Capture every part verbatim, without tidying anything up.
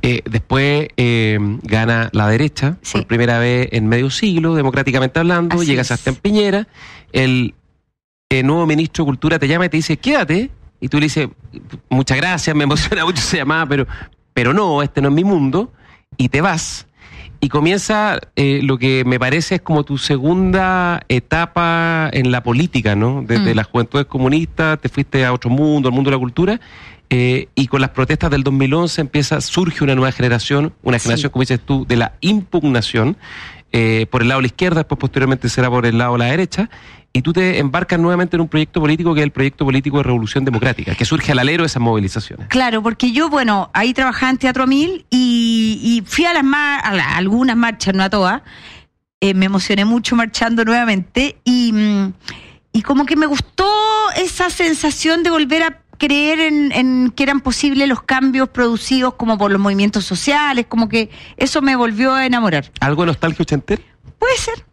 Eh, después eh, gana la derecha, sí. por primera vez en medio siglo, democráticamente hablando, Así llega es. Sebastián Piñera, el, el nuevo ministro de Cultura te llama y te dice, quédate, y tú le dices, muchas gracias, me emociona mucho esa llamada, pero, pero no, este no es mi mundo, y te vas. Y comienza eh, lo que me parece es como tu segunda etapa en la política, ¿no? Desde mm. las juventudes comunistas, te fuiste a otro mundo, al mundo de la cultura, eh, y con las protestas del dos mil once empieza, surge una nueva generación, una generación, sí. como dices tú, de la impugnación, eh, por el lado de la izquierda, después posteriormente será por el lado de la derecha, y tú te embarcas nuevamente en un proyecto político que es el proyecto político de Revolución Democrática, que surge al alero de esas movilizaciones. Claro, porque yo, bueno, ahí trabajaba en Teatro Mil y, y fui a las mar a, la, a algunas marchas, no a todas. Eh, me emocioné mucho marchando nuevamente y, y como que me gustó esa sensación de volver a creer en, en que eran posibles los cambios producidos como por los movimientos sociales, como que eso me volvió a enamorar. ¿Algo de nostalgia ochentera? Puede ser.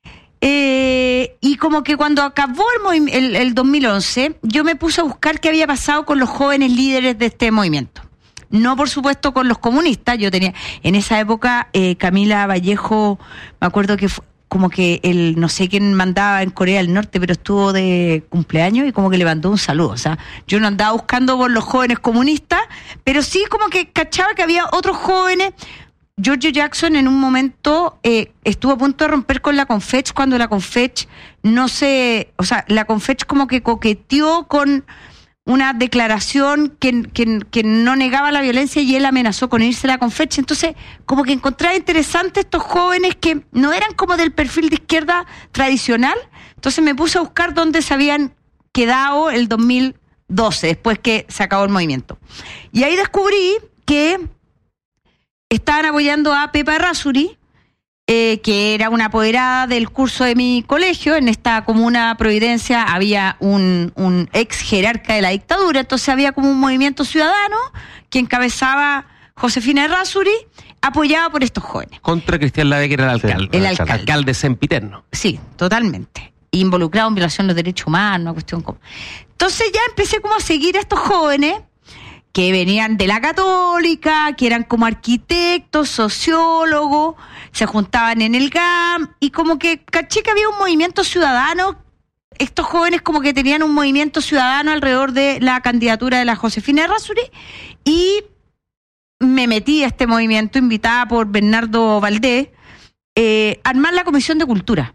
Eh, y como que cuando acabó el, el, el dos mil once, yo me puse a buscar qué había pasado con los jóvenes líderes de este movimiento. No, por supuesto, con los comunistas. Yo tenía, en esa época, eh, Camila Vallejo, me acuerdo que fue, como que el, no sé quién mandaba en Corea del Norte, pero estuvo de cumpleaños y como que le mandó un saludo. O sea, yo no andaba buscando por los jóvenes comunistas, pero sí como que cachaba que había otros jóvenes. Giorgio Jackson en un momento eh, estuvo a punto de romper con la Confech cuando la Confech no se... O sea, la Confech como que coqueteó con una declaración que, que, que no negaba la violencia y él amenazó con irse a la Confech. Entonces, como que encontraba interesante estos jóvenes que no eran como del perfil de izquierda tradicional. Entonces me puse a buscar dónde se habían quedado el dos mil doce, después que se acabó el movimiento. Y ahí descubrí que estaban apoyando a Pepa Errázuri, eh, que era una apoderada del curso de mi colegio. En esta comuna Providencia había un, un ex jerarca de la dictadura, entonces había como un movimiento ciudadano que encabezaba Josefina Errázuri, apoyada por estos jóvenes. Contra Cristian Lade, que era el alcalde. Sí, el alcalde. Alcalde sempiterno. Sí, totalmente. Involucrado en violación de los derechos humanos, una cuestión como... Entonces ya empecé como a seguir a estos jóvenes que venían de la Católica, que eran como arquitectos, sociólogos, se juntaban en el G A M, y como que caché que había un movimiento ciudadano. Estos jóvenes como que tenían un movimiento ciudadano alrededor de la candidatura de la Josefina Errázuri, y me metí a este movimiento, invitada por Bernardo Valdés, eh, a armar la Comisión de Cultura.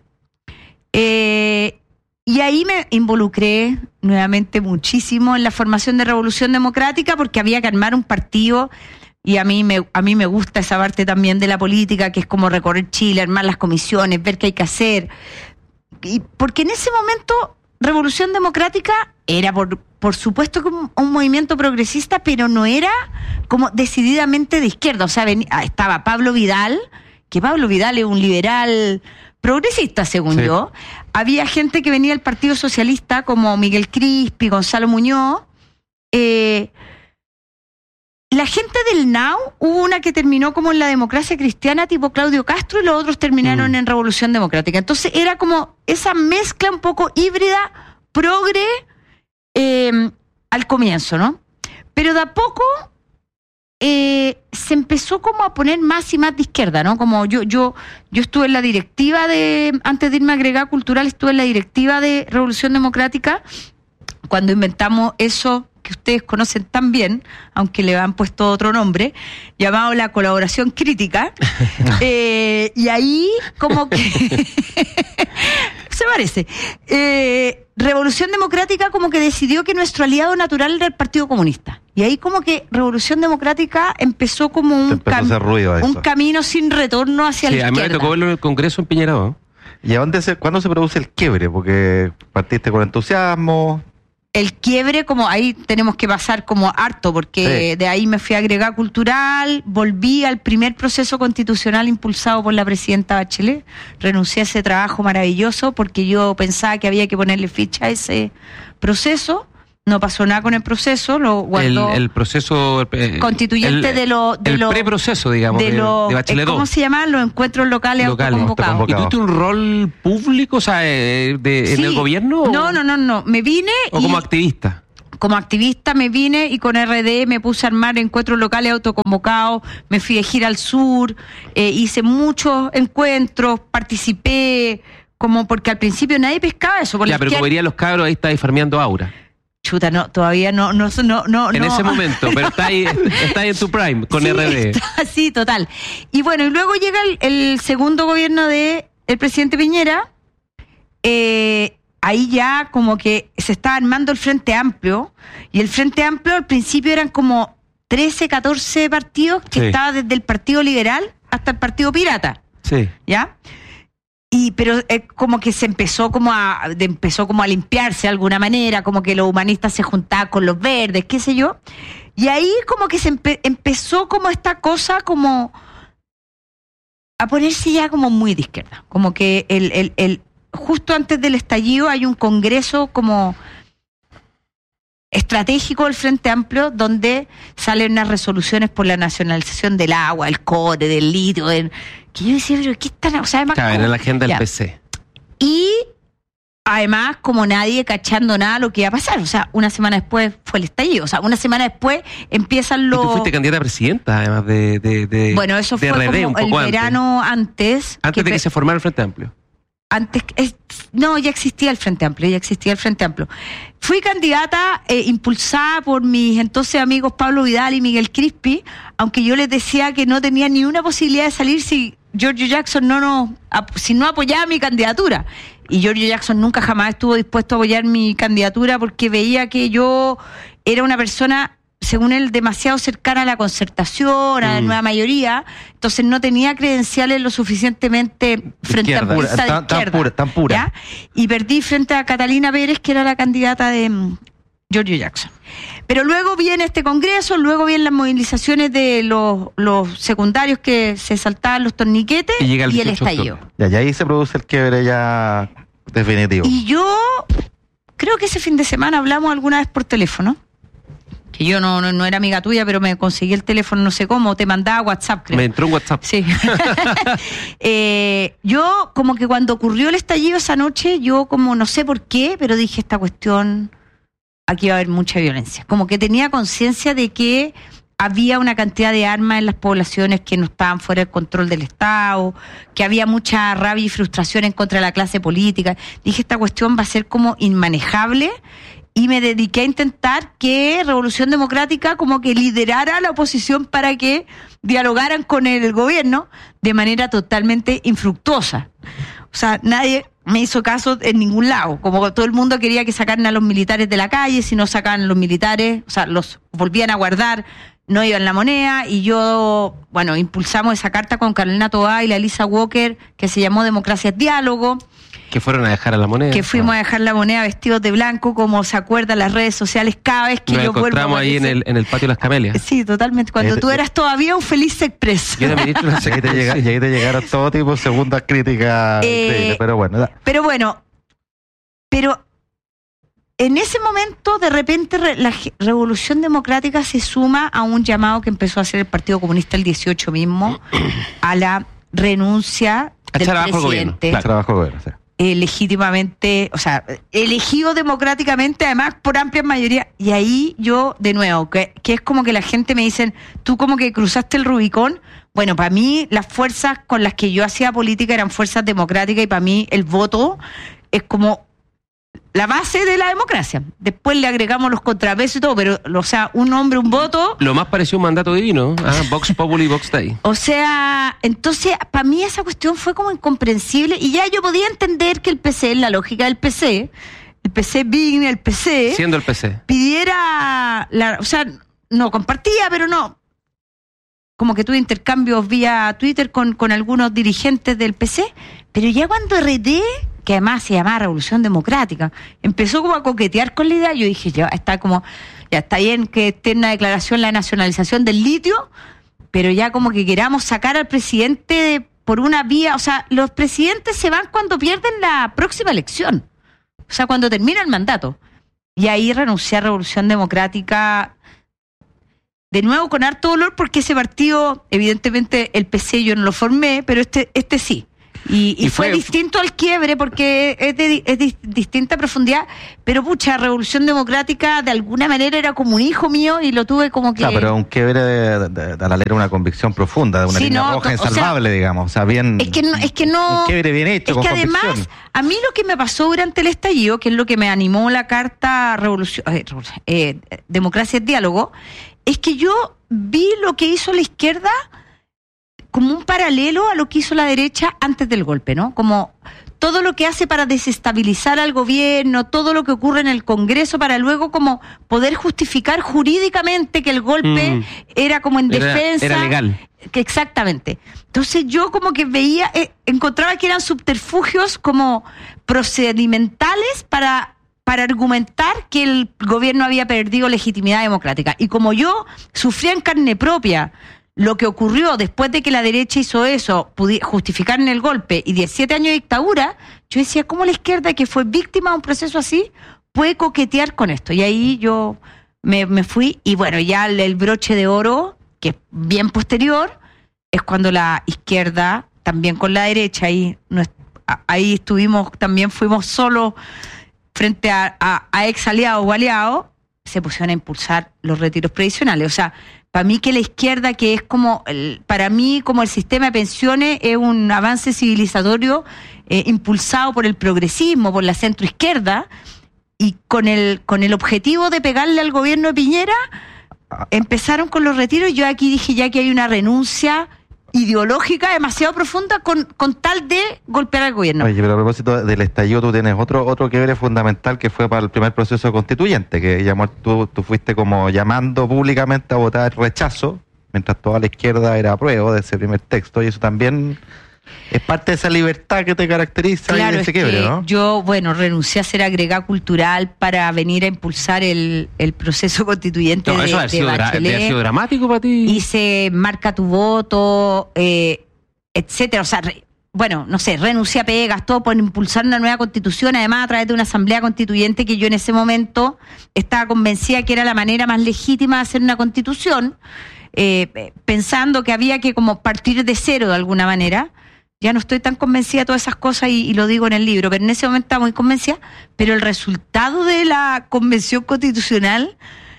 Eh, y ahí me involucré nuevamente muchísimo en la formación de Revolución Democrática, porque había que armar un partido, y a mí me a mí me gusta esa parte también de la política, que es como recorrer Chile, armar las comisiones, ver qué hay que hacer. Y porque en ese momento Revolución Democrática era, por, por supuesto, como un movimiento progresista, pero no era como decididamente de izquierda. O sea, venía, estaba Pablo Vidal, que Pablo Vidal es un liberal progresista, según sí. yo. Había gente que venía del Partido Socialista, como Miguel Crispi, Gonzalo Muñoz. Eh, la gente del N A U, hubo una que terminó como en la Democracia Cristiana, tipo Claudio Castro, y los otros terminaron mm. en Revolución Democrática. Entonces era como esa mezcla un poco híbrida, progre, eh, al comienzo, ¿no? Pero de a poco eh, se empezó como a poner más y más de izquierda, ¿no? Como yo, yo, yo estuve en la directiva de, antes de irme a Agregada Cultural, estuve en la directiva de Revolución Democrática, cuando inventamos eso que ustedes conocen tan bien, aunque le han puesto otro nombre, llamado la colaboración crítica. eh, y ahí como que se parece. Eh, Revolución Democrática como que decidió que nuestro aliado natural era el Partido Comunista. Y ahí como que Revolución Democrática empezó como un, empezó cam- a hacer ruido a un eso. camino sin retorno hacia sí, la izquierda. A mí me tocó verlo en el Congreso en Piñera, ¿no? ¿Y a dónde se, cuándo se produce el quiebre? Porque partiste con entusiasmo. El quiebre, como ahí tenemos que pasar como harto, porque sí. de ahí me fui a Agregada Cultural, volví al primer proceso constitucional impulsado por la presidenta Bachelet, renuncié a ese trabajo maravilloso porque yo pensaba que había que ponerle ficha a ese proceso. No pasó nada con el proceso, lo guardó el, el proceso eh, constituyente el, de lo de el lo, preproceso, digamos, de, de, lo, de Bachelet ¿cómo dos. se llaman? Los encuentros locales, locales autoconvocados. ¿Y tuviste un rol público, o sea, de, de, sí. en el gobierno? No, no, no, no. Me vine o y, como activista. como activista me vine y con R D me puse a armar encuentros locales autoconvocados, me fui de gira al sur, eh, hice muchos encuentros, participé, como porque al principio nadie pescaba eso. Por Ya, la pero izquierda- como dirían los cabros, ahí está farmeando aura. Chuta, no, todavía no, no, no, no. En no. ese momento, pero está ahí, está ahí en tu prime, con Sí, R D. está- sí, total. Y bueno, y luego llega el, el segundo gobierno de el presidente Piñera. Eh, ahí ya como que se estaba armando el Frente Amplio. Y el Frente Amplio al principio eran como trece, catorce partidos que Sí. estaba desde el Partido Liberal hasta el Partido Pirata. Sí. ¿Ya? Y pero eh, como que se empezó como a de- empezó como a limpiarse de alguna manera, como que los humanistas se juntaban con los verdes, qué sé yo. Y ahí como que se empe- empezó como esta cosa como a ponerse ya como muy de izquierda, como que el, el, el justo antes del estallido hay un congreso como estratégico del Frente Amplio donde salen unas resoluciones por la nacionalización del agua, el cobre, del litio, del, que yo decía, pero ¿qué están? O sea, además, Claro, como- era la agenda del ya. P C. Y además, como nadie cachando nada lo que iba a pasar, o sea, una semana después fue el estallido, o sea, una semana después empiezan Y los... tú fuiste candidata a presidenta, además de, de, de Bueno, eso de fue R D como un el poco antes. verano antes. Antes de pe- que se formara el Frente Amplio. Antes, es- no, ya existía el Frente Amplio, ya existía el Frente Amplio. Fui candidata eh, impulsada por mis entonces amigos Pablo Vidal y Miguel Crispi, aunque yo les decía que no tenía ni una posibilidad de salir si Giorgio Jackson no nos, ap- si no apoyaba mi candidatura. Y Giorgio Jackson nunca jamás estuvo dispuesto a apoyar mi candidatura porque veía que yo era una persona, según él, demasiado cercana a la concertación, a la Mm. nueva mayoría, entonces no tenía credenciales lo suficientemente frente izquierda. a Pura, de tan, tan izquierda, pura, tan pura. ¿ya? Y perdí frente a Catalina Pérez, que era la candidata de mm, Giorgio Jackson. Pero luego viene este congreso, luego vienen las movilizaciones de los, los secundarios que se saltaban los torniquetes Y llega el y el dieciocho de estallido. octubre. Ya, y ahí se produce el quiebre ya definitivo. Y yo creo que ese fin de semana hablamos alguna vez por teléfono, que yo no, no, no era amiga tuya, pero me conseguí el teléfono, no sé cómo, te mandaba WhatsApp, creo. Me entró un WhatsApp. Sí. Eh, yo como que cuando ocurrió el estallido esa noche, yo como no sé por qué, pero dije esta cuestión, aquí va a haber mucha violencia. Como que tenía conciencia de que había una cantidad de armas en las poblaciones que no estaban fuera del control del Estado, que había mucha rabia y frustración en contra de la clase política. Dije, esta cuestión va a ser como inmanejable, y me dediqué a intentar que Revolución Democrática como que liderara a la oposición para que dialogaran con el gobierno de manera totalmente infructuosa. O sea, nadie me hizo caso en ningún lado. Como todo el mundo quería que sacaran a los militares de la calle, si no sacaban a los militares, o sea, los volvían a guardar, no iban la moneda. Y yo, bueno, impulsamos esa carta con Carolina Toá y la Elisa Walker, que se llamó Democracia es Diálogo, Que fueron a dejar a la moneda. que fuimos a dejar la moneda vestidos de blanco, como se acuerdan las redes sociales cada vez que Nos yo vuelvo a encontramos ahí en aparecer. el, en el patio de las camelias. Sí, totalmente. Cuando Eh, tú eh, eras todavía un feliz express. Yo era ministro de la Y ahí te, llega- y ahí te llegaron todo tipo de segundas críticas. Eh, increíbles, pero bueno, da- Pero bueno, pero en ese momento, de repente, re- la ge- Revolución Democrática se suma a un llamado que empezó a hacer el Partido Comunista el dieciocho mismo, a la renuncia A del echar abajo el gobierno, presidente. claro. trabajo bueno, o sea. eh, legítimamente, o sea, elegido democráticamente, además por amplia mayoría. Y ahí yo, de nuevo, que, que es como que la gente me dicen, tú como que cruzaste el Rubicón. Bueno, para mí las fuerzas con las que yo hacía política eran fuerzas democráticas, y para mí el voto es como la base de la democracia. Después le agregamos los contrapesos y todo, pero, o sea, un hombre, un voto. Lo más pareció un mandato divino. Ah, Vox Populi, Vox Dei. O sea, entonces, para mí esa cuestión fue como incomprensible, y ya yo podía entender que el P C, en la lógica del P C, el P C Big, el P C, Siendo el P C. pidiera, la, o sea, no compartía, pero no, como que tuve intercambios vía Twitter con, con algunos dirigentes del P C, pero ya cuando R D, que además se llamaba Revolución Democrática, empezó como a coquetear con la idea, yo dije, ya está como, ya está bien que esté en una declaración la nacionalización del litio, pero ya como que queramos sacar al presidente de- por una vía, o sea, los presidentes se van cuando pierden la próxima elección, o sea, cuando termina el mandato. Y ahí renuncié a Revolución Democrática, de nuevo con harto dolor, porque ese partido, evidentemente el P C yo no lo formé, pero este, este sí. Y, y, Y fue, fue- distinto al quiebre porque es de, es de distinta profundidad, pero pucha, Revolución Democrática de alguna manera era como un hijo mío y lo tuve como que... Claro, pero un quiebre de, de, de, a la letra una convicción profunda, de una Sí, línea no, roja o sea, insalvable, digamos. O sea, bien. Es que no, es que no. Un quiebre bien hecho, Es con que además, convicción. a mí lo que me pasó durante el estallido, que es lo que me animó la carta Revolución, eh, eh, Democracia es Diálogo, es que yo vi lo que hizo la izquierda como un paralelo a lo que hizo la derecha antes del golpe, ¿no? Como todo lo que hace para desestabilizar al gobierno, todo lo que ocurre en el Congreso para luego como poder justificar jurídicamente que el golpe Mm. era como en Era- defensa. era legal. Que exactamente. Entonces yo como que veía, eh, encontraba que eran subterfugios como procedimentales para, para argumentar que el gobierno había perdido legitimidad democrática. Y como yo sufría en carne propia lo que ocurrió después de que la derecha hizo eso, pudi- justificar en el golpe y diecisiete años de dictadura, yo decía, ¿cómo la izquierda que fue víctima de un proceso así puede coquetear con esto? Y ahí yo me, me fui y bueno, ya el, el broche de oro, que es bien posterior, es cuando la izquierda, también con la derecha, ahí, no es- a- ahí estuvimos, también fuimos solos frente a, a, a ex aliados o aliados, se pusieron a impulsar los retiros previsionales. O sea, para mí que la izquierda, que es como, el, para mí como el sistema de pensiones, es un avance civilizatorio eh, impulsado por el progresismo, por la centroizquierda, y con el, con el objetivo de pegarle al gobierno de Piñera, empezaron con los retiros. Yo aquí dije ya que hay una renuncia ideológica demasiado profunda con, con tal de golpear al gobierno. Oye, pero a propósito del estallido, tú tienes otro otro quiebre fundamental que fue para el primer proceso constituyente, que llamó, tú, tú fuiste como llamando públicamente a votar rechazo, mientras toda la izquierda era apruebo de ese primer texto, y eso también es parte de esa libertad que te caracteriza y Claro, de es ese quiebre, que ¿no? yo, bueno, renuncié a ser agregada cultural para venir a impulsar el, el proceso constituyente No, de, eso ha de sido, dra- Bachelet. debe haber sido dramático para ti. Hice marca tu voto, eh, etcétera. O sea, re- bueno, no sé, renuncié a pegas, todo por impulsar una nueva constitución, además a través de una asamblea constituyente que yo en ese momento estaba convencida que era la manera más legítima de hacer una constitución, eh, pensando que había que como partir de cero de alguna manera. Ya no estoy tan convencida de todas esas cosas y, y lo digo en el libro, pero en ese momento estaba muy convencida, pero el resultado de la convención constitucional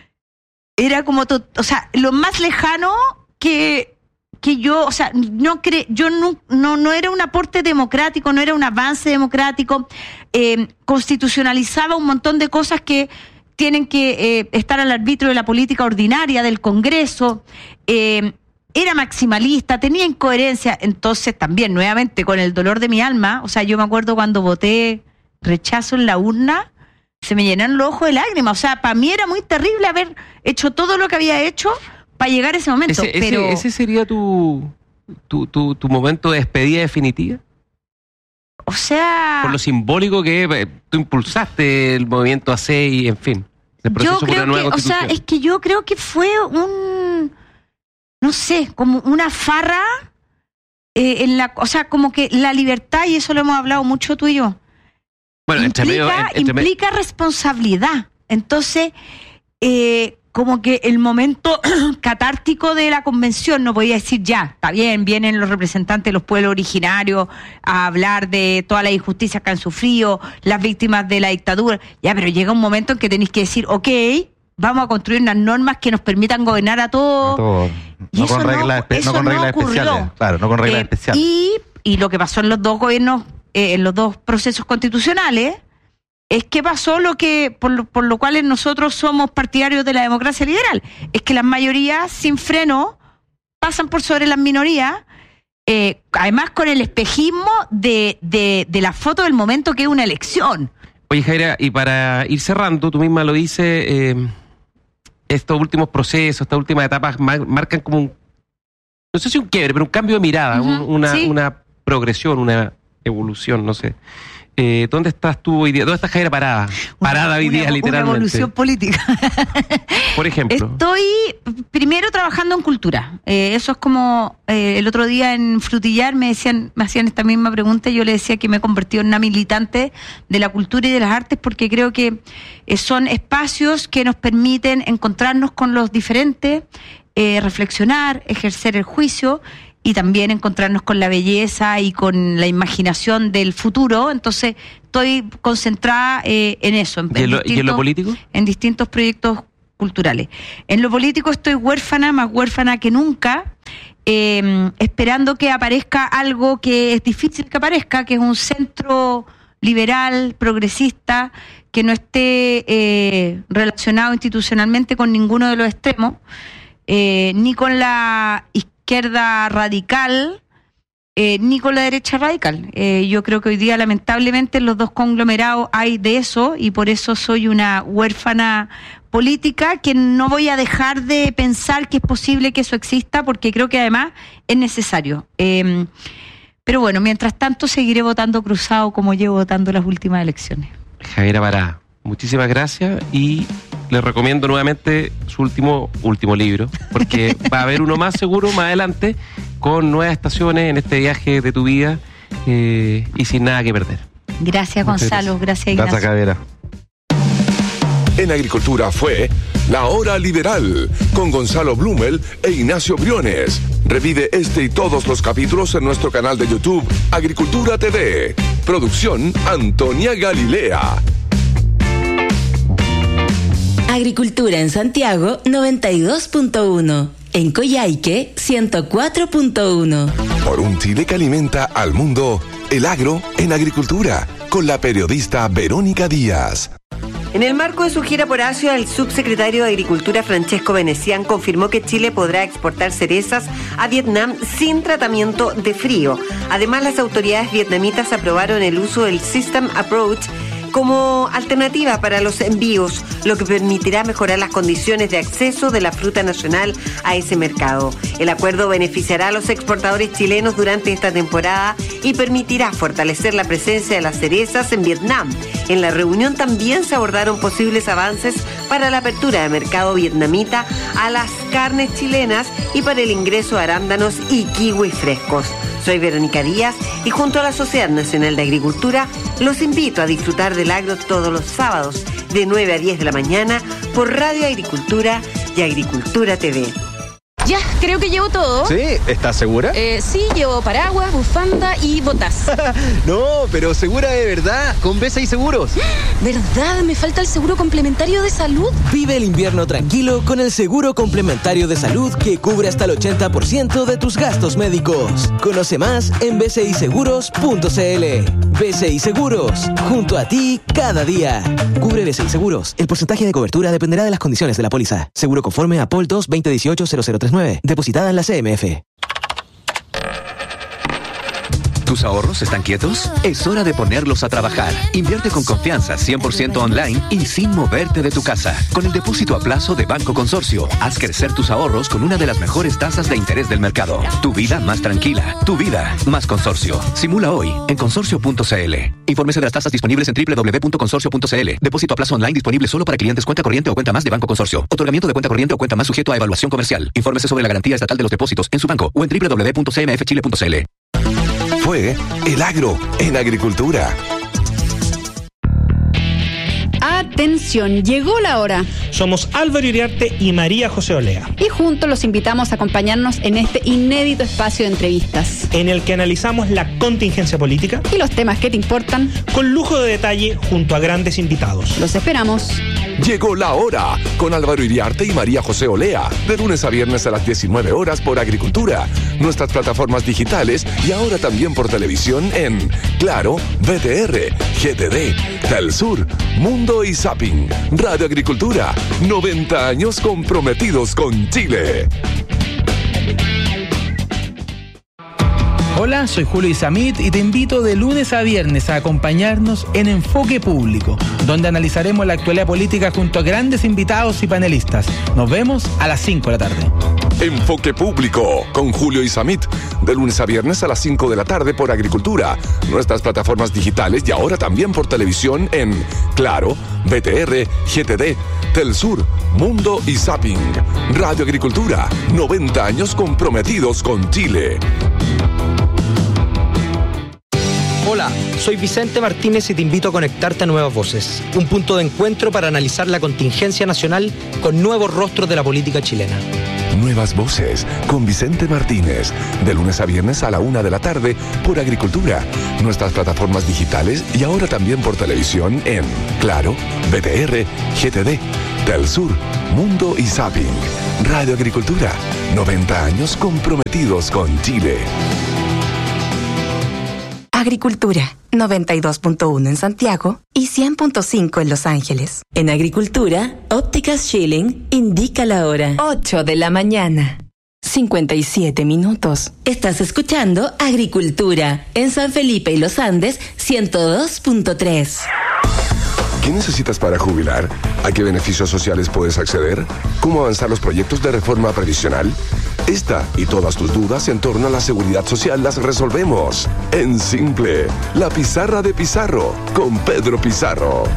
era como, to- o sea, lo más lejano que, que yo, o sea, no cre, yo no, no, no era un aporte democrático, no era un avance democrático, eh, constitucionalizaba un montón de cosas que tienen que eh, estar al arbitrio de la política ordinaria del Congreso, eh, era maximalista, tenía incoherencia. Entonces también, nuevamente, con el dolor de mi alma, o sea, yo me acuerdo cuando voté rechazo en la urna, se me llenaron los ojos de lágrimas. O sea, para mí era muy terrible haber hecho todo lo que había hecho para llegar a ese momento. Ese, ese- pero, ese sería tu, tu, tu, tu momento de despedida definitiva. o sea, Por lo simbólico que eh, tú impulsaste el movimiento A C y, en fin, el proceso yo por una creo nueva que, o sea, constitución. es que yo creo que fue un, no sé, como una farra, eh, en la, o sea, como que la libertad, y eso lo hemos hablado mucho tú y yo, Bueno, entre medio- implica, en- entre medio- implica responsabilidad. Entonces, eh, como que el momento catártico de la convención, no podía decir ya, está bien, vienen los representantes de los pueblos originarios a hablar de todas las injusticias que han sufrido, las víctimas de la dictadura, ya, pero llega un momento en que tenéis que decir, ok, vamos a construir unas normas que nos permitan gobernar a todos. Todo. Y No eso con no- reglas, espe- eso no con no reglas ocurrió. especiales. Claro, no con reglas Eh, especiales. Y, y lo que pasó en los dos gobiernos, eh, en los dos procesos constitucionales, es que pasó lo que, por lo, por lo cual nosotros somos partidarios de la democracia liberal, es que las mayorías sin freno pasan por sobre las minorías, eh, además con el espejismo de, de, de la foto del momento que es una elección. Oye, Jaira, y para ir cerrando, tú misma lo dices, eh, estos últimos procesos, estas últimas etapas mar- marcan como un, no sé si un quiebre, pero un cambio de mirada, Ujú, un- una, sí. una progresión, una evolución, no sé. Eh, ¿Dónde estás tú hoy día? ¿Dónde está Jaira parada? Parada Una- hoy día, una- literalmente. Una evolución política. Por ejemplo. Estoy primero trabajando en cultura. Eh, eso es como eh, el otro día en Frutillar me decían, me hacían esta misma pregunta y yo le decía que me he convertido en una militante de la cultura y de las artes porque creo que eh, son espacios que nos permiten encontrarnos con los diferentes, eh, reflexionar, ejercer el juicio y también encontrarnos con la belleza y con la imaginación del futuro. Entonces estoy concentrada eh, en eso. En, ¿Y en lo, en ¿Y en lo político? En distintos proyectos culturales. En lo político estoy huérfana, más huérfana que nunca, eh, esperando que aparezca algo que es difícil que aparezca, que es un centro liberal, progresista, que no esté eh, relacionado institucionalmente con ninguno de los extremos, eh, ni con la izquierda radical, eh, ni con la derecha radical. Eh, yo creo que hoy día, lamentablemente, en los dos conglomerados hay de eso, y por eso soy una huérfana política, que no voy a dejar de pensar que es posible que eso exista, porque creo que además es necesario. Eh, pero bueno, mientras tanto seguiré votando cruzado como llevo votando las últimas elecciones. Javiera Pará, muchísimas gracias, y les recomiendo nuevamente su último último libro, porque va a haber uno más seguro más adelante, con nuevas estaciones en este viaje de tu vida, eh, y sin nada que perder. Gracias, Muchas Gonzalo, gracias, Ignacio. Gracias, Javiera. En Agricultura fue La Hora Liberal con Gonzalo Blumel e Ignacio Briones. Revive este y todos los capítulos en nuestro canal de YouTube Agricultura T V. Producción Antonia Galilea. Agricultura en Santiago noventa y dos punto uno. En Coyhaique ciento cuatro punto uno. Por un Chile que alimenta al mundo, el agro en agricultura, con la periodista Verónica Díaz. En el marco de su gira por Asia, el subsecretario de Agricultura Francesco Venecián confirmó que Chile podrá exportar cerezas a Vietnam sin tratamiento de frío. Además, las autoridades vietnamitas aprobaron el uso del System Approach como alternativa para los envíos, lo que permitirá mejorar las condiciones de acceso de la fruta nacional a ese mercado. El acuerdo beneficiará a los exportadores chilenos durante esta temporada y permitirá fortalecer la presencia de las cerezas en Vietnam. En la reunión también se abordaron posibles avances para la apertura de mercado vietnamita a las carnes chilenas y para el ingreso de arándanos y kiwis frescos. Soy Verónica Díaz y junto a la Sociedad Nacional de Agricultura los invito a disfrutar del agro todos los sábados de nueve a diez de la mañana por Radio Agricultura y Agricultura T V. Ya, creo que llevo todo. ¿Sí? ¿Estás segura? Eh, sí, llevo paraguas, bufanda y botas. No, pero segura de verdad, con B C I Seguros. ¿Verdad? Me falta el seguro complementario de salud. Vive el invierno tranquilo con el seguro complementario de salud que cubre hasta el ochenta por ciento de tus gastos médicos. Conoce más en b c i seguros punto c l. B C I Seguros, junto a ti cada día. Cubre B C I Seguros. El porcentaje de cobertura dependerá de las condiciones de la póliza. Seguro conforme a P O L dos veinte dieciocho cero cero tres nueve. Depositada en la C M F. ¿Tus ahorros están quietos? Es hora de ponerlos a trabajar. Invierte con confianza, cien por ciento online y sin moverte de tu casa. Con el depósito a plazo de Banco Consorcio, haz crecer tus ahorros con una de las mejores tasas de interés del mercado. Tu vida más tranquila. Tu vida más Consorcio. Simula hoy en consorcio punto c l. Infórmese de las tasas disponibles en doble u doble u doble u punto consorcio punto c l. Depósito a plazo online disponible solo para clientes cuenta corriente o cuenta más de Banco Consorcio. Otorgamiento de cuenta corriente o cuenta más sujeto a evaluación comercial. Infórmese sobre la garantía estatal de los depósitos en su banco o en doble u doble u doble u punto c m f chile punto c l. Fue El Agro en Agricultura. Atención, llegó la hora. Somos Álvaro Iriarte y María José Olea. Y juntos los invitamos a acompañarnos en este inédito espacio de entrevistas, en el que analizamos la contingencia política y los temas que te importan, con lujo de detalle junto a grandes invitados. Los esperamos. Llegó la hora con Álvaro Iriarte y María José Olea, de lunes a viernes a las diecinueve horas por Agricultura, nuestras plataformas digitales y ahora también por televisión en Claro, V T R, G T D, Telsur, Mundo y Zapping. Radio Agricultura, noventa años comprometidos con Chile. Hola, soy Julio Isamit y te invito de lunes a viernes a acompañarnos en Enfoque Público, donde analizaremos la actualidad política junto a grandes invitados y panelistas. Nos vemos a las cinco de la tarde. Enfoque Público con Julio Isamit, de lunes a viernes a las cinco de la tarde por Agricultura, nuestras plataformas digitales y ahora también por televisión en Claro, V T R, G T D, Telsur, Mundo y Zapping. Radio Agricultura, noventa años comprometidos con Chile. Hola, soy Vicente Martínez y te invito a conectarte a Nuevas Voces, un punto de encuentro para analizar la contingencia nacional con nuevos rostros de la política chilena. Nuevas voces con Vicente Martínez. De lunes a viernes a la una de la tarde por Agricultura. Nuestras plataformas digitales y ahora también por televisión en Claro, B T R, G T D, Telsur, Mundo y Zapping. Radio Agricultura. noventa años comprometidos con Chile. Agricultura, noventa y dos punto uno en Santiago y cien punto cinco en Los Ángeles. En Agricultura, Ópticas Schilling indica la hora. ocho de la mañana, cincuenta y siete minutos. Estás escuchando Agricultura en San Felipe y Los Andes, ciento dos punto tres. ¿Qué necesitas para jubilar? ¿A qué beneficios sociales puedes acceder? ¿Cómo avanzar los proyectos de reforma previsional? Esta y todas tus dudas en torno a la seguridad social las resolvemos en Simple, la pizarra de Pizarro, con Pedro Pizarro.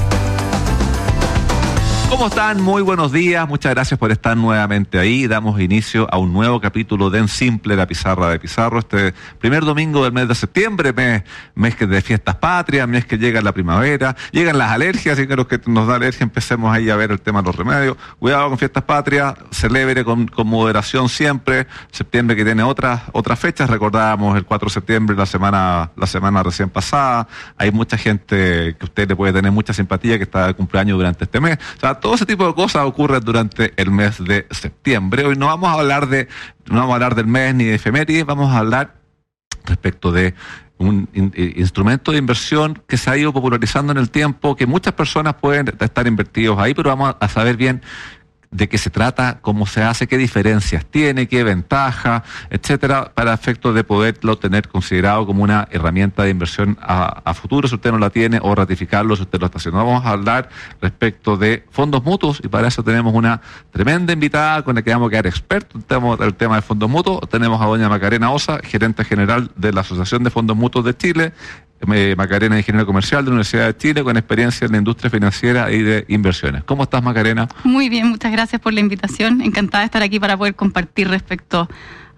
¿Cómo están? Muy buenos días, muchas gracias por estar nuevamente ahí. Damos inicio a un nuevo capítulo de En Simple, la pizarra de Pizarro, este primer domingo del mes de septiembre, mes, mes que de fiestas patrias, mes que llega la primavera, llegan las alergias, y que los que nos da alergia empecemos ahí a ver el tema de los remedios. Cuidado con fiestas patrias, celebre con, con moderación siempre. Septiembre que tiene otras otras fechas, recordábamos el cuatro de septiembre, la semana la semana recién pasada. Hay mucha gente que usted le puede tener mucha simpatía que está de cumpleaños durante este mes. O sea, todo ese tipo de cosas ocurren durante el mes de septiembre. Hoy no vamos a hablar de, no vamos a hablar del mes ni de efemérides, vamos a hablar respecto de un in, instrumento de inversión que se ha ido popularizando en el tiempo, que muchas personas pueden estar invertidos ahí, pero vamos a saber bien de qué se trata, cómo se hace, qué diferencias tiene, qué ventaja, etcétera, para efectos de poderlo tener considerado como una herramienta de inversión a, a futuro, si usted no la tiene, o ratificarlo si usted lo está haciendo. Vamos a hablar respecto de fondos mutuos, y para eso tenemos una tremenda invitada con la que vamos a quedar expertos en el tema de fondos mutuos. Tenemos a doña Macarena Osa, gerente general de la Asociación de Fondos Mutuos de Chile. Macarena, ingeniera comercial de la Universidad de Chile, con experiencia en la industria financiera y de inversiones. ¿Cómo estás, Macarena? Muy bien, muchas gracias por la invitación. Encantada de estar aquí para poder compartir respecto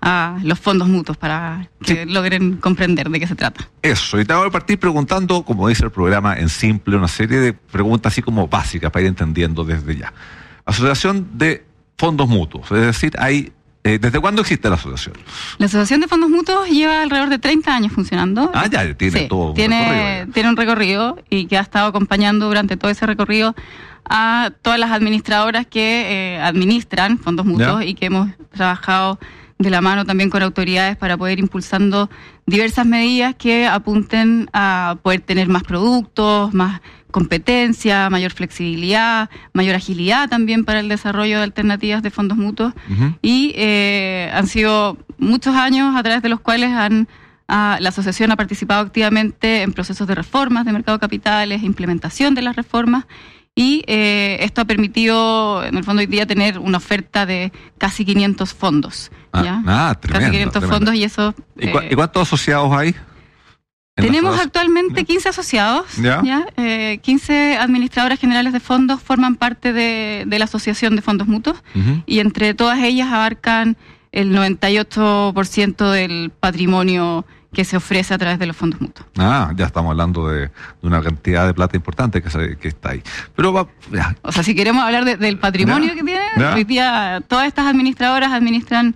a los fondos mutuos, para que sí. logren comprender de qué se trata. Eso, y te voy a partir preguntando, como dice el programa En Simple, una serie de preguntas así como básicas para ir entendiendo desde ya. Asociación de Fondos Mutuos, es decir, hay Eh, ¿desde cuándo existe la asociación? La Asociación de Fondos Mutuos lleva alrededor de treinta años funcionando. Ah, ya, tiene sí, todo un tiene, recorrido. Tiene un recorrido y que ha estado acompañando durante todo ese recorrido a todas las administradoras que eh, administran fondos mutuos, ¿ya? Y que hemos trabajado de la mano también con autoridades para poder ir impulsando diversas medidas que apunten a poder tener más productos, más competencia, mayor flexibilidad, mayor agilidad también para el desarrollo de alternativas de fondos mutuos. Uh-huh. Y eh, han sido muchos años a través de los cuales han ah, la asociación ha participado activamente en procesos de reformas de mercado de capitales, implementación de las reformas, y eh, esto ha permitido, en el fondo, hoy día tener una oferta de casi quinientos fondos. Ah, ¿ya? ah tremendo, casi quinientos tremendo. fondos, y eso... ¿Y, cu- eh, ¿Y cuántos asociados hay? Tenemos actualmente quince asociados, ¿ya? ¿ya? Eh, quince administradoras generales de fondos forman parte de, de la Asociación de Fondos Mutuos, uh-huh. y entre todas ellas abarcan el noventa y ocho por ciento del patrimonio que se ofrece a través de los fondos mutuos. Ah, ya estamos hablando de, de una cantidad de plata importante que, se, que está ahí. Pero va, ya. O sea, si queremos hablar de, del patrimonio, ¿ya? Que tienen, ¿ya? Hoy día todas estas administradoras administran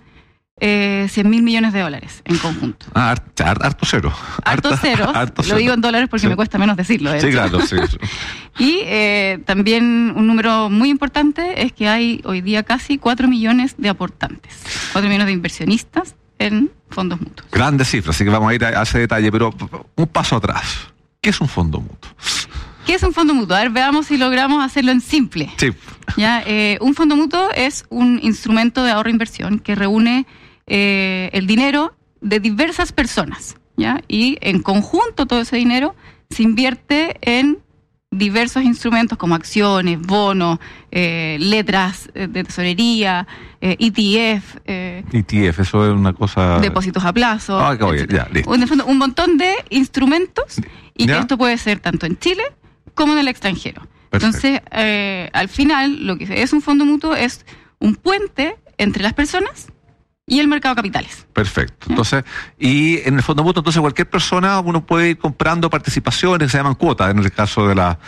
Eh, cien mil millones de dólares en conjunto. Ah, harto, harto cero. Harto, harto cero. Harto Lo cero. Digo en dólares porque sí. me cuesta menos decirlo. Sí, claro, sí. sí. Y eh, también un número muy importante es que hay hoy día casi cuatro millones de aportantes, cuatro millones de inversionistas en fondos mutuos. Grandes cifras, así que vamos a ir a, a ese detalle, pero un paso atrás. ¿Qué es un fondo mutuo? ¿Qué es un fondo mutuo? A ver, veamos si logramos hacerlo en simple. Sí. ¿Ya? Eh, un fondo mutuo es un instrumento de ahorro e inversión que reúne eh, el dinero de diversas personas, ¿ya? Y en conjunto todo ese dinero se invierte en diversos instrumentos como acciones, bonos, eh, letras de tesorería, eh, E T F. Eh, E T F, eso es una cosa... Depósitos a plazo. Ah, okay, ya, listo. Un, un montón de instrumentos, y ¿ya? que esto puede ser tanto en Chile como en el extranjero. Perfecto. Entonces, eh, al final, lo que es un fondo mutuo es un puente entre las personas y el mercado de capitales. Perfecto. Entonces, y en el fondo mutuo, entonces cualquier persona, uno puede ir comprando participaciones, se llaman cuotas, en el caso de la...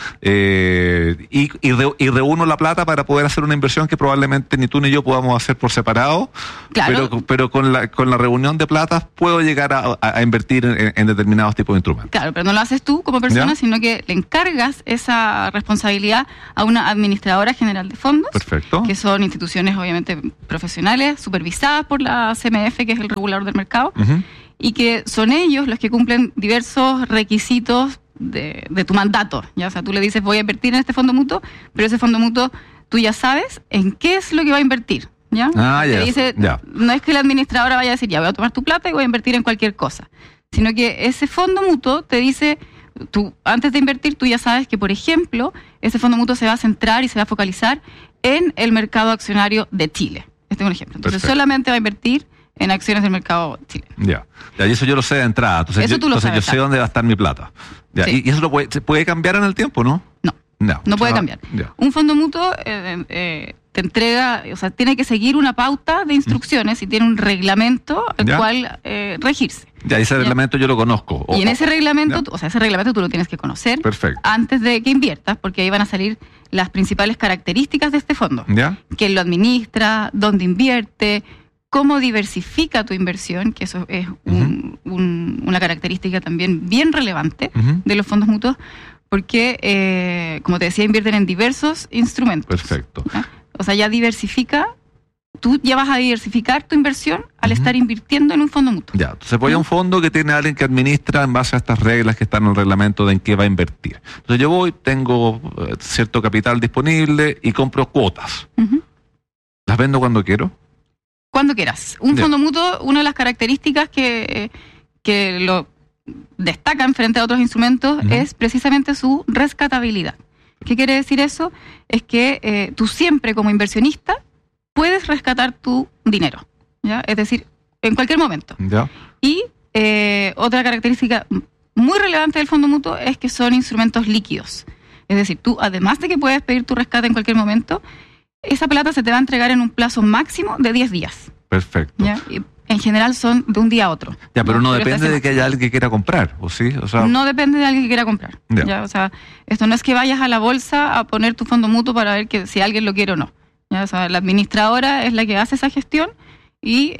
Eh, y, y, re, y reúno la plata para poder hacer una inversión que probablemente ni tú ni yo podamos hacer por separado, claro. pero, pero con la con la reunión de plata puedo llegar a, a invertir en, en determinados tipos de instrumentos. Claro, pero no lo haces tú como persona, ¿Ya? sino que le encargas esa responsabilidad a una administradora general de fondos. Perfecto. Que son instituciones obviamente profesionales, supervisadas por la C M F, que es el regulador del mercado, Uh-huh. y que son ellos los que cumplen diversos requisitos de, de tu mandato. ¿Ya? O sea, tú le dices, voy a invertir en este fondo mutuo, pero ese fondo mutuo tú ya sabes en qué es lo que va a invertir. ¿Ya? Ah, Te ya, dice, ya. no es que la administradora vaya a decir, ya voy a tomar tu plata y voy a invertir en cualquier cosa, sino que ese fondo mutuo te dice, tú antes de invertir tú ya sabes que, por ejemplo, ese fondo mutuo se va a centrar y se va a focalizar en el mercado accionario de Chile. Este es un ejemplo. Entonces Perfecto. solamente va a invertir en acciones del mercado chileno. Ya, ya, y eso yo lo sé de entrada. Entonces, Eso yo, tú lo entonces sabes, yo sé claro. dónde va a estar mi plata. Ya, Sí. y, y eso lo puede, se puede cambiar en el tiempo, ¿no? No. No, No puede Ah, cambiar. ya. Un fondo mutuo eh, eh, te entrega, o sea, tiene que seguir una pauta de instrucciones y tiene un reglamento al Ya. cual eh, regirse. Ya, ese reglamento yo lo conozco. O- Y en ese reglamento, ya. tú- o sea, ese reglamento tú lo tienes que conocer Perfecto. antes de que inviertas, porque ahí van a salir las principales características de este fondo. ¿Ya? Quién lo administra, dónde invierte, cómo diversifica tu inversión, que eso es un- un- una característica también bien relevante Ujú. de los fondos mutuos, porque, eh, como te decía, invierten en diversos instrumentos. Perfecto. ¿Ya? O sea, ya diversifica, tú ya vas a diversificar tu inversión al estar invirtiendo en un fondo mutuo. Ya, entonces voy a un fondo que tiene alguien que administra en base a estas reglas que están en el reglamento de en qué va a invertir. Entonces yo voy, tengo eh, cierto capital disponible y compro cuotas. Ujú. ¿Las vendo cuando quiero? Cuando quieras. Un Ya. fondo mutuo, una de las características que, que lo destacan frente a otros instrumentos Ujú. es precisamente su rescatabilidad. ¿Qué quiere decir eso? Es que eh, tú siempre como inversionista puedes rescatar tu dinero, ¿ya? Es decir, en cualquier momento. Ya. Y eh, otra característica muy relevante del fondo mutuo es que son instrumentos líquidos. Es decir, tú, además de que puedes pedir tu rescate en cualquier momento, esa plata se te va a entregar en un plazo máximo de diez días. Perfecto. ¿Ya? Y en general son de un día a otro. Ya, pero no, Pero depende ese de que haya alguien que quiera comprar, ¿o sí? O sea, No depende de alguien que quiera comprar. Ya. ¿Ya? O sea, esto no es que vayas a la bolsa a poner tu fondo mutuo para ver que si alguien lo quiere o no. ¿Ya? O sea, la administradora es la que hace esa gestión y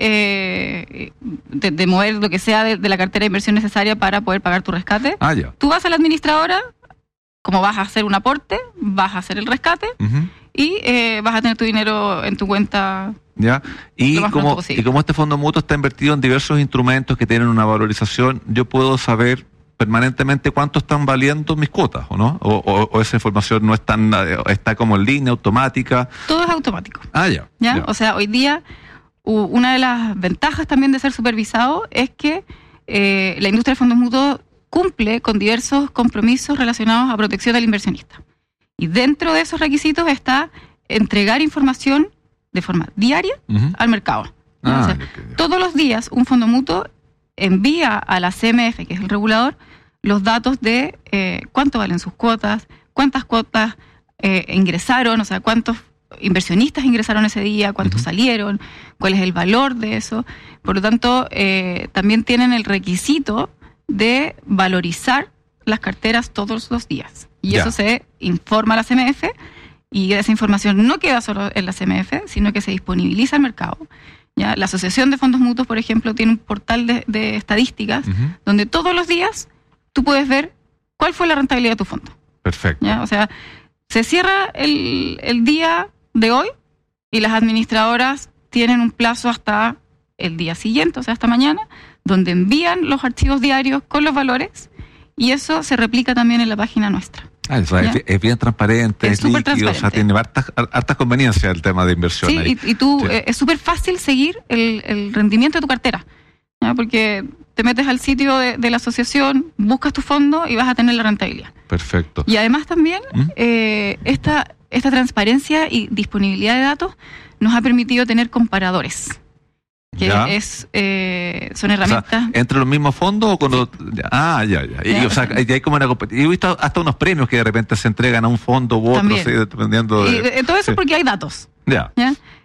eh, de, de mover lo que sea de, de la cartera de inversión necesaria para poder pagar tu rescate. Ah, ya. Tú vas a la administradora, como vas a hacer un aporte, vas a hacer el rescate Ujú. y eh, vas a tener tu dinero en tu cuenta. ¿Ya? Y Lo más pronto como, posible. y como este fondo mutuo está invertido en diversos instrumentos que tienen una valorización, yo puedo saber permanentemente cuánto están valiendo mis cuotas, ¿o no? O, o- o esa información no es tan, eh, está como en línea, automática. Todo es automático. Ah, ya. ¿Ya? ya. O sea, hoy día u- una de las ventajas también de ser supervisado es que eh, la industria de fondos mutuos cumple con diversos compromisos relacionados a protección del inversionista. Y dentro de esos requisitos está entregar información de forma diaria Ujú. al mercado. Ah, O sea, ya, ya, ya. todos los días un fondo mutuo envía a la C M F, que es el regulador, los datos de eh, cuánto valen sus cuotas, cuántas cuotas eh, ingresaron, o sea, cuántos inversionistas ingresaron ese día, cuántos salieron, cuál es el valor de eso. Por lo tanto, eh, también tienen el requisito de valorizar las carteras todos los días. Y Ya. eso se informa a la C M F y esa información no queda solo en la C M F, sino que se disponibiliza al mercado. ¿Ya? La Asociación de Fondos Mutuos, por ejemplo, tiene un portal de, de estadísticas Ujú. donde todos los días tú puedes ver cuál fue la rentabilidad de tu fondo. Perfecto. ¿Ya? O sea, se cierra el, el día de hoy y las administradoras tienen un plazo hasta el día siguiente, o sea, hasta mañana, donde envían los archivos diarios con los valores y eso se replica también en la página nuestra. Ah, o sea, ¿Ya? es, es bien transparente, Es es, súper líquido, o sea, transparente. tiene hartas, hartas conveniencias el tema de inversión Sí, ahí. y, y tú, Sí. eh, es súper fácil seguir el, el rendimiento de tu cartera, ¿ya? Porque te metes al sitio de, de la asociación, buscas tu fondo y vas a tener la rentabilidad. Perfecto. Y además también ¿Mm? eh, esta, esta transparencia y disponibilidad de datos nos ha permitido tener comparadores, que Ya. es eh, son O sea, herramientas. ¿entre los mismos fondos o con los...? ya, Ah, ya, ya. Y, Ya, o sea, o sea- y hay como una compet- y he visto hasta unos premios que de repente se entregan a un fondo u otro, También. sí, dependiendo y, de... eh, todo eso sí. porque hay datos. Ya. ¿Ya?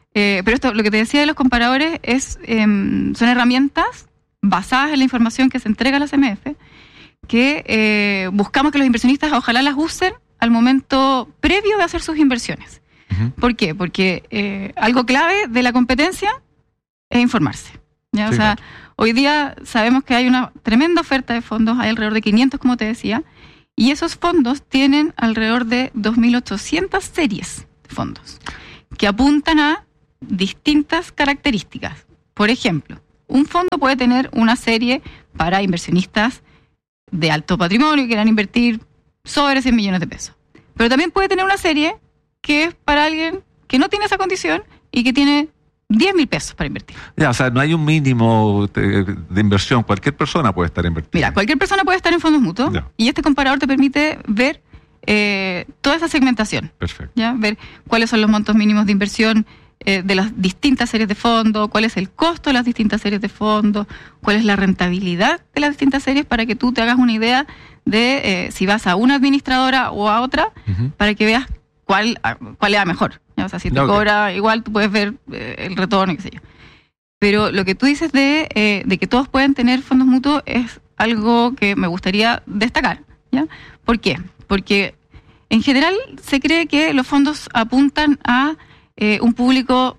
Eh, pero esto, lo que te decía de los comparadores, es eh, son herramientas basadas en la información que se entrega a la C M F, que eh, buscamos que los inversionistas ojalá las usen al momento previo de hacer sus inversiones. Uh-huh. ¿Por qué? Porque eh, algo clave de la competencia es informarse. ¿ya? Sí, o sea, claro. Hoy día sabemos que hay una tremenda oferta de fondos, hay alrededor de quinientos, como te decía, y esos fondos tienen alrededor de dos mil ochocientas series de fondos que apuntan a distintas características. Por ejemplo, un fondo puede tener una serie para inversionistas de alto patrimonio que quieran invertir sobre cien millones de pesos. Pero también puede tener una serie que es para alguien que no tiene esa condición y que tiene diez mil pesos para invertir. Ya, o sea, no hay un mínimo de, de inversión. Cualquier persona puede estar invirtiendo. Mira, cualquier persona puede estar en fondos mutuos ya. Y este comparador te permite ver eh, toda esa segmentación. Perfecto. ¿ya? Ver cuáles son los montos mínimos de inversión eh, de las distintas series de fondos, cuál es el costo de las distintas series de fondos, cuál es la rentabilidad de las distintas series, para que tú te hagas una idea de eh, si vas a una administradora o a otra, uh-huh. para que veas cuál, cuál es la mejor. ¿ya? O sea, si te okay. cobra igual, tú puedes ver eh, el retorno, qué sé yo. Pero lo que tú dices de, eh, de que todos pueden tener fondos mutuos es algo que me gustaría destacar. ¿ya? ¿Por qué? Porque en general se cree que los fondos apuntan a eh, un público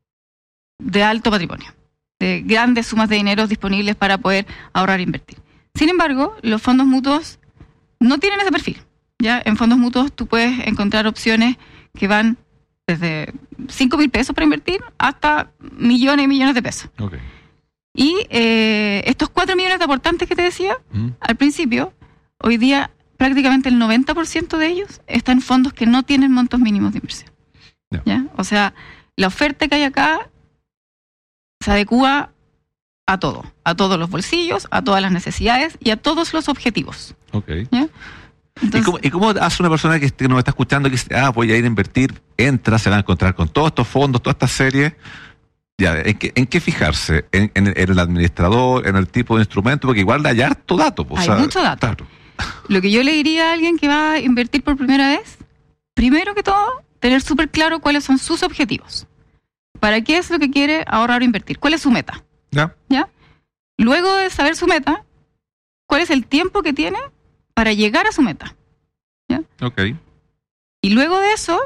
de alto patrimonio, de grandes sumas de dinero disponibles para poder ahorrar e invertir. Sin embargo, los fondos mutuos no tienen ese perfil. ¿ya? En fondos mutuos tú puedes encontrar opciones que van desde cinco mil pesos para invertir hasta millones y millones de pesos. Okay. Y eh, estos cuatro millones de aportantes que te decía ¿Mm? al principio, hoy día prácticamente el noventa por ciento de ellos están en fondos que no tienen montos mínimos de inversión. Yeah. ¿ya? O sea, la oferta que hay acá se adecúa a todo, a todos los bolsillos, a todas las necesidades y a todos los objetivos. Okay. ¿ya? Entonces, ¿Y, cómo, ¿Y cómo hace una persona que nos está escuchando que dice, ah, voy a ir a invertir, entra, se va a encontrar con todos estos fondos, todas estas series? Ya, ¿en qué, en qué fijarse? ¿En, en, en el administrador, en el tipo de instrumento? Porque igual hay harto dato. Pues, hay o sea, mucho dato. Claro. Lo que yo le diría a alguien que va a invertir por primera vez, primero que todo, tener súper claro cuáles son sus objetivos. ¿Para qué es lo que quiere ahorrar o invertir? ¿Cuál es su meta? Ya. ¿Ya? Luego de saber su meta, ¿cuál es el tiempo que tiene para llegar a su meta? ¿ya? Ok. Y luego de eso,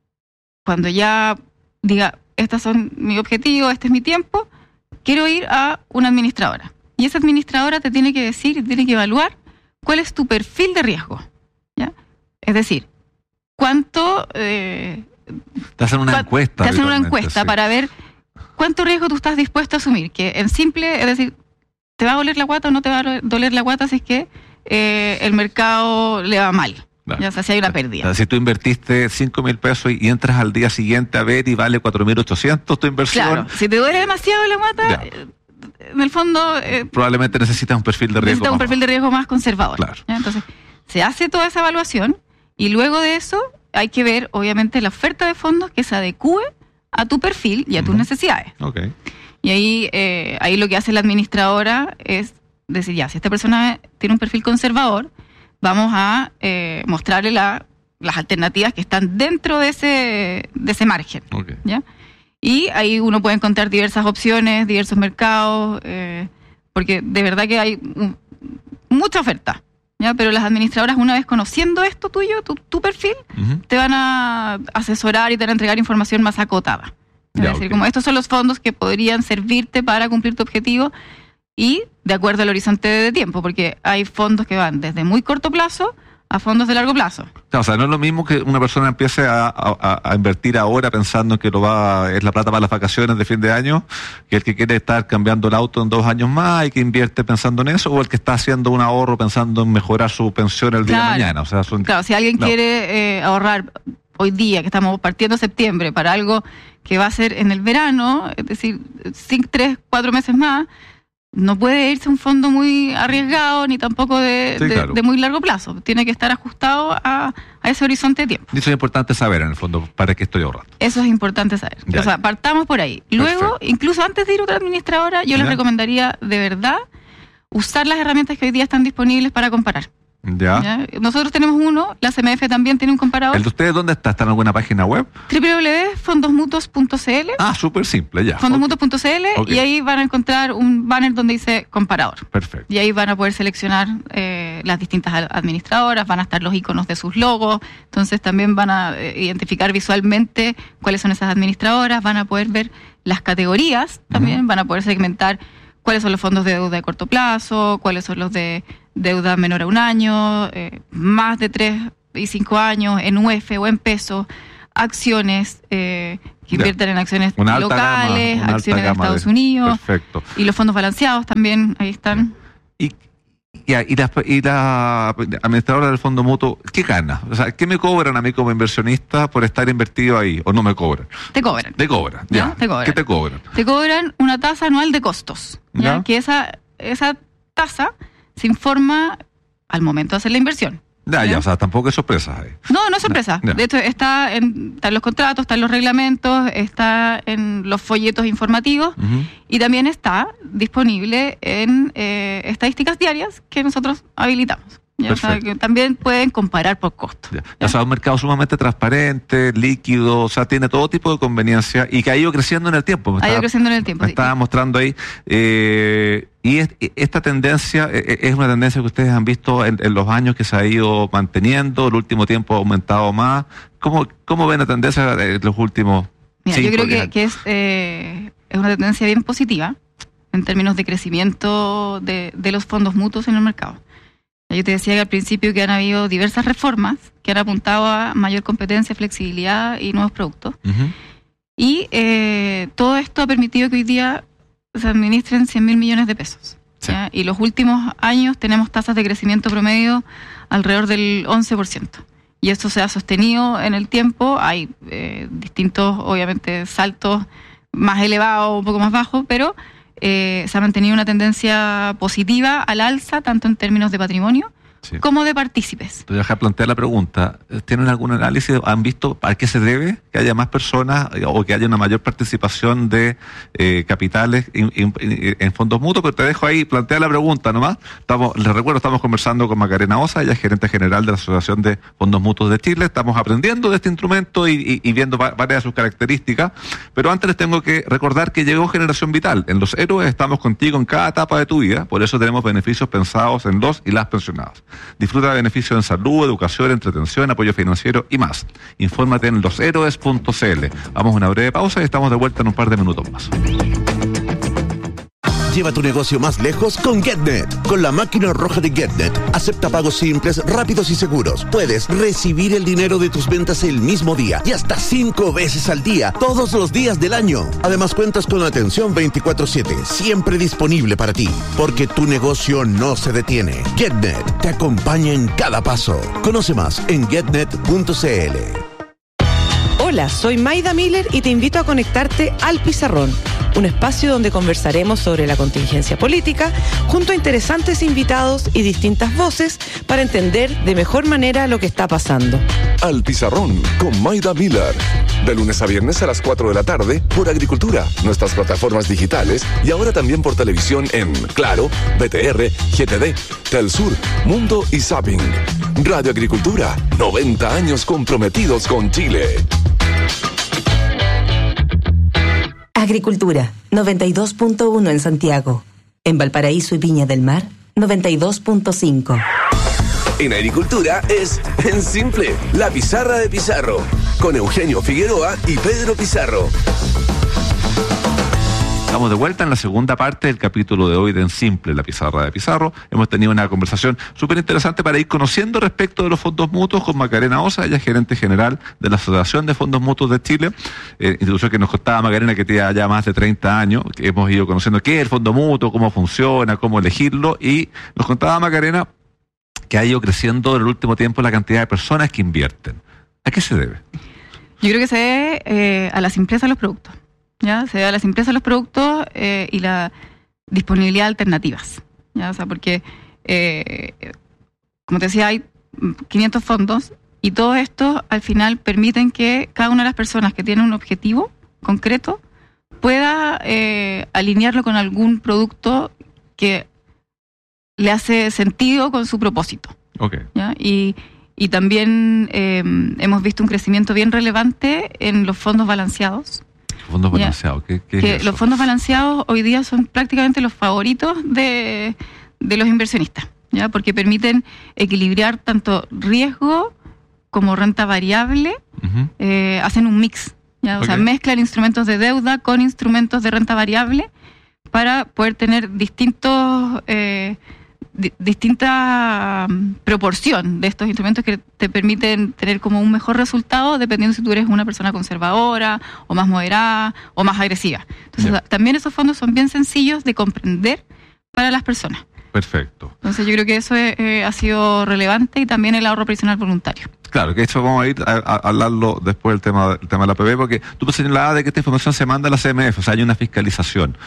cuando ya diga, estos son mis objetivos, este es mi tiempo, quiero ir a una administradora. Y esa administradora te tiene que decir, tiene que evaluar cuál es tu perfil de riesgo. ¿ya? Es decir, cuánto... Eh, te hacen una encuesta. Te hacen una encuesta sí. para ver cuánto riesgo tú estás dispuesto a asumir. Que en simple, es decir, ¿te va a doler la guata o no te va a doler la guata si es que eh, el mercado le va mal? Claro. Ya, o sea, si hay una pérdida. O sea, si tú invertiste cinco mil pesos y entras al día siguiente a ver y vale cuatro mil ochocientos tu inversión. Claro, si te duele demasiado la guata, ya. en el fondo... Eh, probablemente necesitas un perfil de riesgo Necesitas un perfil de riesgo más conservador. Claro. ¿ya? Entonces, se hace toda esa evaluación y luego de eso hay que ver, obviamente, la oferta de fondos que se adecúe a tu perfil y a tus uh-huh. necesidades. Okay. Y ahí, eh, ahí lo que hace la administradora es decir, ya, si esta persona tiene un perfil conservador, vamos a eh, mostrarle la, las alternativas que están dentro de ese, de ese margen. Okay. ¿ya? Y ahí uno puede encontrar diversas opciones, diversos mercados, eh, porque de verdad que hay un, mucha oferta. ¿ya? Pero las administradoras, una vez conociendo esto tuyo, tu, tu perfil, uh-huh. te van a asesorar y te van a entregar información más acotada. Es ya, decir, okay. como estos son los fondos que podrían servirte para cumplir tu objetivo y de acuerdo al horizonte de tiempo, porque hay fondos que van desde muy corto plazo a fondos de largo plazo. O sea, no es lo mismo que una persona empiece a, a, a invertir ahora pensando que lo va es la plata para las vacaciones de fin de año, que el que quiere estar cambiando el auto en dos años más y que invierte pensando en eso, o el que está haciendo un ahorro pensando en mejorar su pensión el día claro. de mañana. O sea, son... Claro, si alguien no. quiere eh, ahorrar hoy día, que estamos partiendo septiembre, para algo que va a ser en el verano, es decir, cinco, tres, cuatro meses más, no puede irse a un fondo muy arriesgado ni tampoco de, sí, de, claro. de muy largo plazo. Tiene que estar ajustado a, a ese horizonte de tiempo. Y eso es importante saber, en el fondo, para qué estoy ahorrando. Eso es importante saber. Ya. O sea, partamos por ahí. Luego, perfecto. Incluso antes de ir a otra administradora, yo ya. les recomendaría de verdad usar las herramientas que hoy día están disponibles para comparar. Ya. ¿ya? Nosotros tenemos uno, la C M F también tiene un comparador. ¿El de ustedes dónde está? ¿Está en alguna página web? doble u doble u doble u punto fondos mutuos punto c l. Ah, súper simple, ya. fondos mutuos punto c l Okay. Y ahí van a encontrar un banner donde dice comparador. Perfecto. Y ahí van a poder seleccionar eh, las distintas administradoras, van a estar los iconos de sus logos, entonces también van a eh, identificar visualmente cuáles son esas administradoras, van a poder ver las categorías también, uh-huh. van a poder segmentar cuáles son los fondos de deuda de corto plazo, cuáles son los de deuda menor a un año, eh, más de tres y cinco años, en U F o en pesos, acciones eh, que invierten en acciones una locales, gama, acciones de Estados de... Unidos. Perfecto. Y los fondos balanceados también, ahí están. Y, y, y, la, y la administradora del fondo mutuo, ¿qué gana? O sea, ¿qué me cobran a mí como inversionista por estar invertido ahí? ¿O no me cobran? Te cobran. Te cobran, ya. ¿No? Te cobran. ¿Qué te cobran? Te cobran una tasa anual de costos. ¿Ya? ¿Ya? Que esa, esa tasa se informa al momento de hacer la inversión. Ya, ya, ya, o sea, tampoco es sorpresa ahí. No, no es sorpresa. Ya. De hecho, está en, está en los contratos, está en los reglamentos, está en los folletos informativos Uh-huh. y también está disponible en eh, estadísticas diarias que nosotros habilitamos. ¿Ya? O sea, que también pueden comparar por costo. Ya. O sea, un mercado sumamente transparente, líquido, o sea, tiene todo tipo de conveniencia y que ha ido creciendo en el tiempo. Me Ha ido estaba- creciendo en el tiempo. Me sí. estaba mostrando ahí. Eh, y es- esta tendencia eh, es una tendencia que ustedes han visto en, en los años que se ha ido manteniendo, el último tiempo ha aumentado más. ¿Cómo, cómo ven la tendencia en los últimos Mira, yo cinco, creo diez que, años? que es, eh, es una tendencia bien positiva en términos de crecimiento de, de los fondos mutuos en el mercado. Yo te decía que al principio que han habido diversas reformas que han apuntado a mayor competencia, flexibilidad y nuevos productos. Ujú. Y eh, todo esto ha permitido que hoy día se administren cien mil millones de pesos. Sí. ¿ya? Y los últimos años tenemos tasas de crecimiento promedio alrededor del once por ciento. Y esto se ha sostenido en el tiempo. Hay eh, distintos, obviamente, saltos más elevados, un poco más bajos, pero eh, se ha mantenido una tendencia positiva al alza, tanto en términos de patrimonio Sí. como de partícipes. Te voy a dejar plantear la pregunta. ¿Tienen algún análisis? ¿Han visto a qué se debe que haya más personas eh, o que haya una mayor participación de eh, capitales en, en- en fondos mutuos? Pero te dejo ahí plantear la pregunta nomás. Estamos, les recuerdo, estamos conversando con Macarena Osa, ella es gerente general de la Asociación de Fondos Mutuos de Chile. Estamos aprendiendo de este instrumento y, y- y viendo va- varias de sus características. Pero antes les tengo que recordar que llegó Generación Vital. En Los Héroes estamos contigo en cada etapa de tu vida. Por eso tenemos beneficios pensados en los y las pensionados. Disfruta de beneficios en salud, educación, entretención, apoyo financiero y más. Infórmate en los héroes punto c l. Vamos a una breve pausa y estamos de vuelta en un par de minutos más. Lleva tu negocio más lejos con GetNet. Con la máquina roja de GetNet, acepta pagos simples, rápidos y seguros. Puedes recibir el dinero de tus ventas el mismo día y hasta cinco veces al día, todos los días del año. Además cuentas con atención veinticuatro siete, siempre disponible para ti, porque tu negocio no se detiene. GetNet te acompaña en cada paso. Conoce más en getnet punto c l. Hola, soy Maida Miller y te invito a conectarte al Pizarrón, un espacio donde conversaremos sobre la contingencia política junto a interesantes invitados y distintas voces para entender de mejor manera lo que está pasando. Al Pizarrón con Maida Miller. De lunes a viernes a las cuatro de la tarde por Agricultura, nuestras plataformas digitales y ahora también por televisión en Claro, B T R, G T D, Telsur, Mundo y Zapping. Radio Agricultura, noventa años comprometidos con Chile. Agricultura, noventa y dos punto uno en Santiago. En Valparaíso y Viña del Mar, noventa y dos punto cinco. En Agricultura es en simple, la pizarra de Pizarro, con Eugenio Figueroa y Pedro Pizarro. Estamos de vuelta en la segunda parte del capítulo de hoy de En Simple, la pizarra de Pizarro. Hemos tenido una conversación súper interesante para ir conociendo respecto de los fondos mutuos con Macarena Osa, ella es gerente general de la Asociación de Fondos Mutuos de Chile, eh, institución que nos contaba Macarena que tiene ya más de treinta años, que hemos ido conociendo qué es el fondo mutuo, cómo funciona, cómo elegirlo, y nos contaba Macarena que ha ido creciendo en el último tiempo la cantidad de personas que invierten. ¿A qué se debe? Yo creo que se debe eh, a la simpleza de los productos. ¿Ya? Se debe a la simpleza de los productos eh, y la disponibilidad de alternativas. ¿Ya? O sea, porque, eh, como te decía, hay quinientos fondos y todos estos al final permiten que cada una de las personas que tiene un objetivo concreto pueda eh, alinearlo con algún producto que le hace sentido con su propósito. Okay. ¿Ya? Y, y también eh, hemos visto un crecimiento bien relevante en los fondos balanceados. Fondos balanceados, ¿qué, qué que es eso? Los fondos balanceados hoy día son prácticamente los favoritos de, de los inversionistas, ¿ya? Porque permiten equilibrar tanto riesgo como renta variable, uh-huh. eh, hacen un mix, ¿ya? O okay. sea, mezclan instrumentos de deuda con instrumentos de renta variable para poder tener distintos eh, di, distinta proporción de estos instrumentos que te permiten tener como un mejor resultado dependiendo si tú eres una persona conservadora o más moderada o más agresiva. Entonces, yeah. también esos fondos son bien sencillos de comprender para las personas. Perfecto. Entonces yo creo que eso eh, ha sido relevante y también el ahorro previsional voluntario. Claro, que eso vamos a ir a, a, a hablarlo después del tema, el tema de la P B, porque tú me señalabas de que esta información se manda a la C M F, o sea, hay una fiscalización.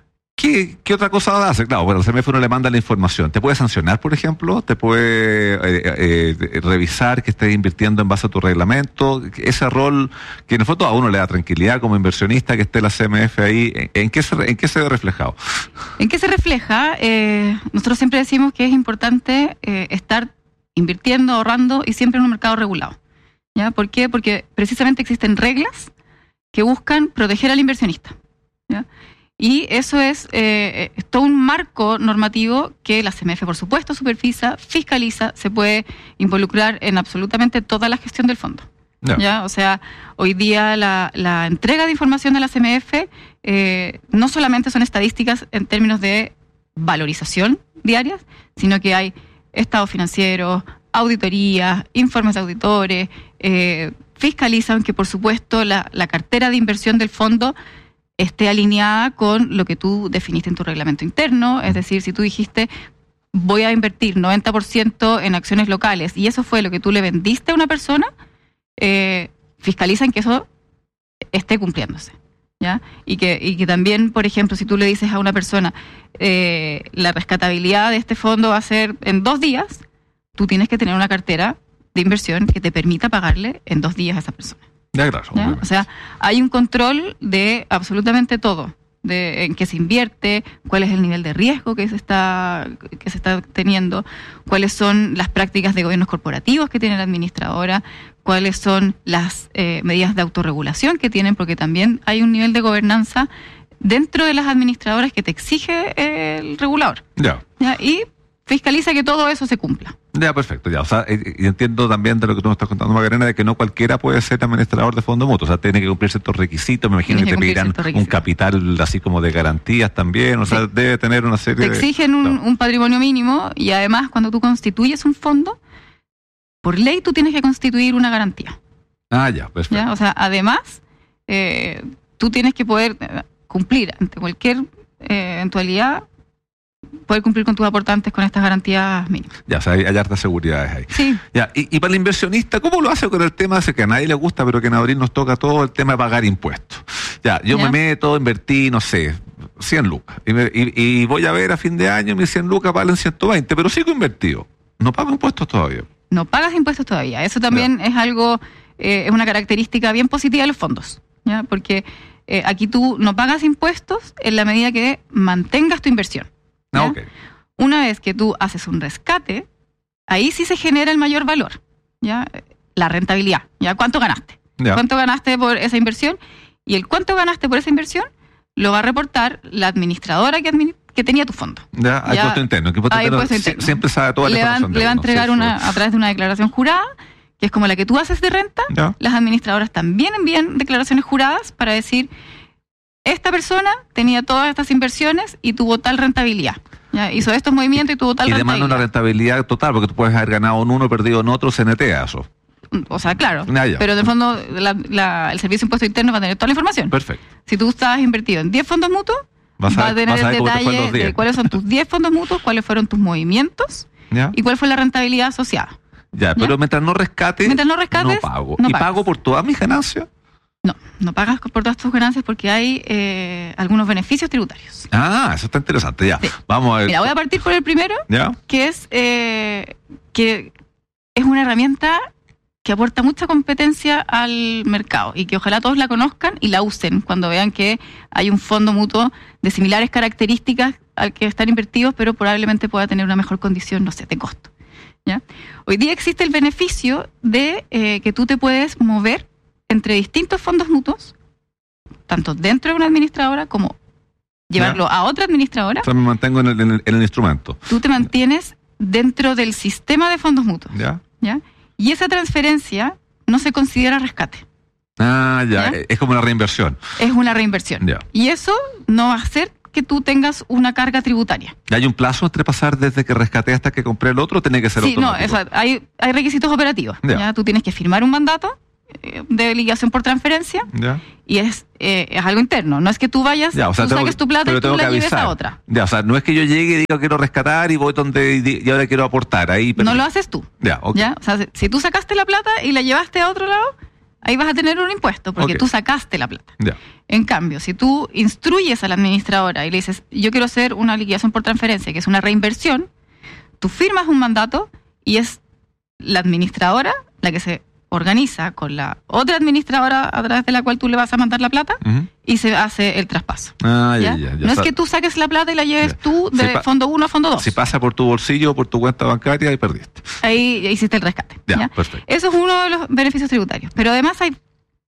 ¿Qué, ¿Qué otra cosa hace? Claro, bueno, la C M F uno le manda la información. ¿Te puede sancionar, por ejemplo? ¿Te puede eh, eh, revisar que estés invirtiendo en base a tu reglamento? Ese rol que en el fondo a uno le da tranquilidad como inversionista que esté la C M F ahí, ¿en qué se, en qué se ve reflejado? ¿En qué se refleja? Eh, nosotros siempre decimos que es importante eh, estar invirtiendo, ahorrando y siempre en un mercado regulado. ¿Ya? ¿Por qué? Porque precisamente existen reglas que buscan proteger al inversionista. ¿Ya? Y eso es, eh, es todo un marco normativo que la C M F, por supuesto, supervisa, fiscaliza, se puede involucrar en absolutamente toda la gestión del fondo. No. ¿Ya? O sea, hoy día la, la entrega de información de la C M F eh, no solamente son estadísticas en términos de valorización diarias, sino que hay estados financieros, auditorías, informes de auditores, eh, fiscalizan que, por supuesto, la, la cartera de inversión del fondo esté alineada con lo que tú definiste en tu reglamento interno, es decir, si tú dijiste voy a invertir noventa por ciento en acciones locales y eso fue lo que tú le vendiste a una persona, eh, fiscalizan que eso esté cumpliéndose, ¿ya? Y que, y que también, por ejemplo, si tú le dices a una persona eh, la rescatabilidad de este fondo va a ser en dos días, tú tienes que tener una cartera de inversión que te permita pagarle en dos días a esa persona. Ya, claro, ¿Ya? O sea, hay un control de absolutamente todo, de en qué se invierte, cuál es el nivel de riesgo que se está que se está teniendo, cuáles son las prácticas de gobiernos corporativos que tiene la administradora, cuáles son las eh, medidas de autorregulación que tienen, porque también hay un nivel de gobernanza dentro de las administradoras que te exige eh, el regulador. Ya. ¿Ya? Y fiscaliza que todo eso se cumpla. Ya, perfecto, ya. O sea, y entiendo también de lo que tú me estás contando, Macarena, de que no cualquiera puede ser administrador de fondo mutuo. O sea, tiene que cumplir ciertos requisitos. Me imagino que, que te pedirán un capital así como de garantías también. O sea, sí. Debe tener una serie de... Te exigen un, no. un patrimonio mínimo y además cuando tú constituyes un fondo, por ley tú tienes que constituir una garantía. Ah, ya, perfecto. ¿Ya? O sea, además, eh, tú tienes que poder cumplir ante cualquier eh, eventualidad, poder cumplir con tus aportantes con estas garantías mínimas. Ya, o sea, hay, hay hartas seguridades ahí. Sí. Ya, y, y para el inversionista, ¿cómo lo hace con el tema ese que a nadie le gusta, pero que en abril nos toca todo el tema de pagar impuestos? Ya, yo ¿Ya? me meto, invertí, no sé, cien lucas. Y, me, y, y voy a ver a fin de año mis cien lucas valen ciento veinte, pero sigo invertido. No pago impuestos todavía. No pagas impuestos todavía. Eso también ¿Ya? es algo, eh, es una característica bien positiva de los fondos. ¿Ya? Porque eh, aquí tú no pagas impuestos en la medida que mantengas tu inversión. Ah, okay. Una vez que tú haces un rescate, ahí sí se genera el mayor valor, ¿ya? La rentabilidad, ¿ya? ¿Cuánto ganaste? Ya. ¿Cuánto ganaste por esa inversión? Y el cuánto ganaste por esa inversión lo va a reportar la administradora que, administ que tenía tu fondo. Ya, hay impuesto interno. Que impuesto interno interno. Siempre sabe toda la le información. Le va a entregar una, a través de una declaración jurada, que es como la que tú haces de renta. Ya. Las administradoras también envían declaraciones juradas para decir... Esta persona tenía todas estas inversiones y tuvo tal rentabilidad. ¿Ya? Hizo estos movimientos y tuvo tal y rentabilidad. Y demanda una rentabilidad total, porque tú puedes haber ganado en uno, perdido en otro, C N T a eso. O sea, claro. Ah, pero en el fondo, la, la, el Servicio de Impuesto Interno va a tener toda la información. Perfecto. Si tú estabas invertido en diez fondos mutuos, vas a, va a tener el detalle de cuáles son tus diez fondos mutuos, cuáles fueron tus movimientos ¿Ya? y cuál fue la rentabilidad asociada. Ya, pero ¿Ya? mientras no rescate, mientras no rescates, no pago. No ¿Y pagas. pago por todas mis ganancias? No, no pagas por todas tus ganancias porque hay eh, algunos beneficios tributarios. Ah, eso está interesante, ya. Sí. Vamos a ver. Mira, voy a partir por el primero, ¿Ya? que es eh, que es una herramienta que aporta mucha competencia al mercado y que ojalá todos la conozcan y la usen cuando vean que hay un fondo mutuo de similares características al que están invertidos, pero probablemente pueda tener una mejor condición, no sé, de costo. ¿ya? Hoy día existe el beneficio de eh, que tú te puedes mover entre distintos fondos mutuos, tanto dentro de una administradora como llevarlo ¿Ya? a otra administradora. O sea, me mantengo en el, en el, en el instrumento. Tú te mantienes dentro del sistema de fondos mutuos. ¿Ya? ¿Ya? Y esa transferencia no se considera rescate. Ah, ya, ¿Ya? es como una reinversión. Es una reinversión. Ya. Y eso no va a hacer que tú tengas una carga tributaria. ¿Y hay un plazo entre pasar desde que rescaté hasta que compré el otro o tiene que ser Sí, no, automático? eso, hay, hay requisitos operativos. Ya. ¿ya? Tú tienes que firmar un mandato eh, de liquidación por transferencia ¿Ya? y es, eh, es algo interno. No es que tú vayas, Ya, o sea, tú tengo saques que- tu plata pero y tú tengo la que lleves avisar. a otra. Ya, o sea, no es que yo llegue y diga quiero rescatar y voy donde y, y ahora quiero aportar. Ahí, No lo haces tú. Ya, ok. ¿ya? O sea, si- si tú sacaste la plata y la llevaste a otro lado, ahí vas a tener un impuesto porque Ok. tú sacaste la plata. Ya. En cambio, si tú instruyes a la administradora y le dices, yo quiero hacer una liquidación por transferencia, que es una reinversión, tú firmas un mandato y es la administradora la que se organiza con la otra administradora a través de la cual tú le vas a mandar la plata Ujú. y se hace el traspaso. Ah, ya, ¿ya? ya, ya. No O es sea, que tú saques la plata y la lleves Ya. tú de Si pa- fondo uno a fondo dos. Si pasa por tu bolsillo o por tu cuenta bancaria, ahí perdiste. Ahí ya hiciste el rescate. Ya, ¿ya? perfecto. Eso es uno de los beneficios tributarios. Pero además hay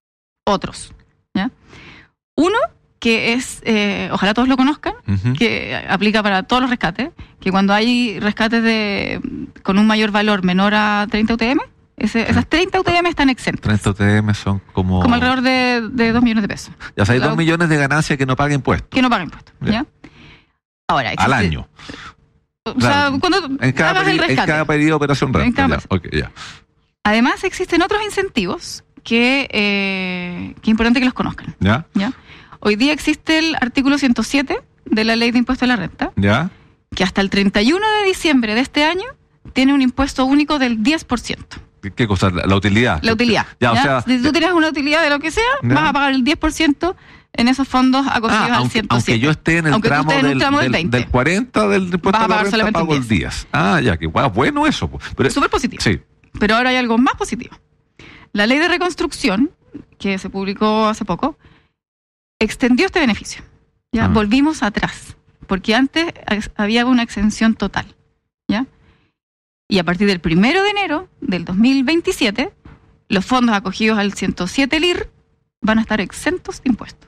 otros. ¿ya? Uno, que es, eh, ojalá todos lo conozcan, Ujú. que aplica para todos los rescates, que cuando hay rescates de con un mayor valor menor a treinta U T M, ese, esas treinta U T M están exentas, treinta U T M son como... como alrededor de, de dos millones de pesos, Ya, o sea, hay La- dos millones de ganancias que no pagan impuestos. que no pagan impuestos. Ya. ¿ya? Ahora, Al existe- año. O sea, Claro. cuando En cada, hagas el peri- en rescate. cada periodo de operación En renta. cada Ya, ok, ya. Además, existen otros incentivos que, eh, que es importante que los conozcan. ¿Ya? ¿ya? Hoy día existe el artículo ciento siete de la Ley de Impuesto a la Renta, ¿Ya? que hasta el treinta y uno de diciembre de este año tiene un impuesto único del diez por ciento. ¿Qué- ¿Qué cosa? La, la utilidad. La utilidad. Ya, o ¿ya? sea... si tú tienes una utilidad de lo que sea, Ya. vas a pagar el diez por ciento en esos fondos acogidos Ah, al aunque, ciento siete. aunque yo esté en el Aunque tú tramo, estés en un del, tramo del del- veinte. del cuarenta del impuesto Vas a a la pagar renta, solamente pago un el diez. Ah, ya, que guau, bueno eso. po. Pero, Súper positivo. Sí. Pero ahora hay algo más positivo. La Ley de Reconstrucción, que se publicó hace poco, extendió este beneficio. Ya Ah. volvimos atrás, porque antes ex- había una exención total. ¿Ya? Y a partir del primero de enero del dos mil veintisiete, los fondos acogidos al ciento siete L I R van a estar exentos de impuestos.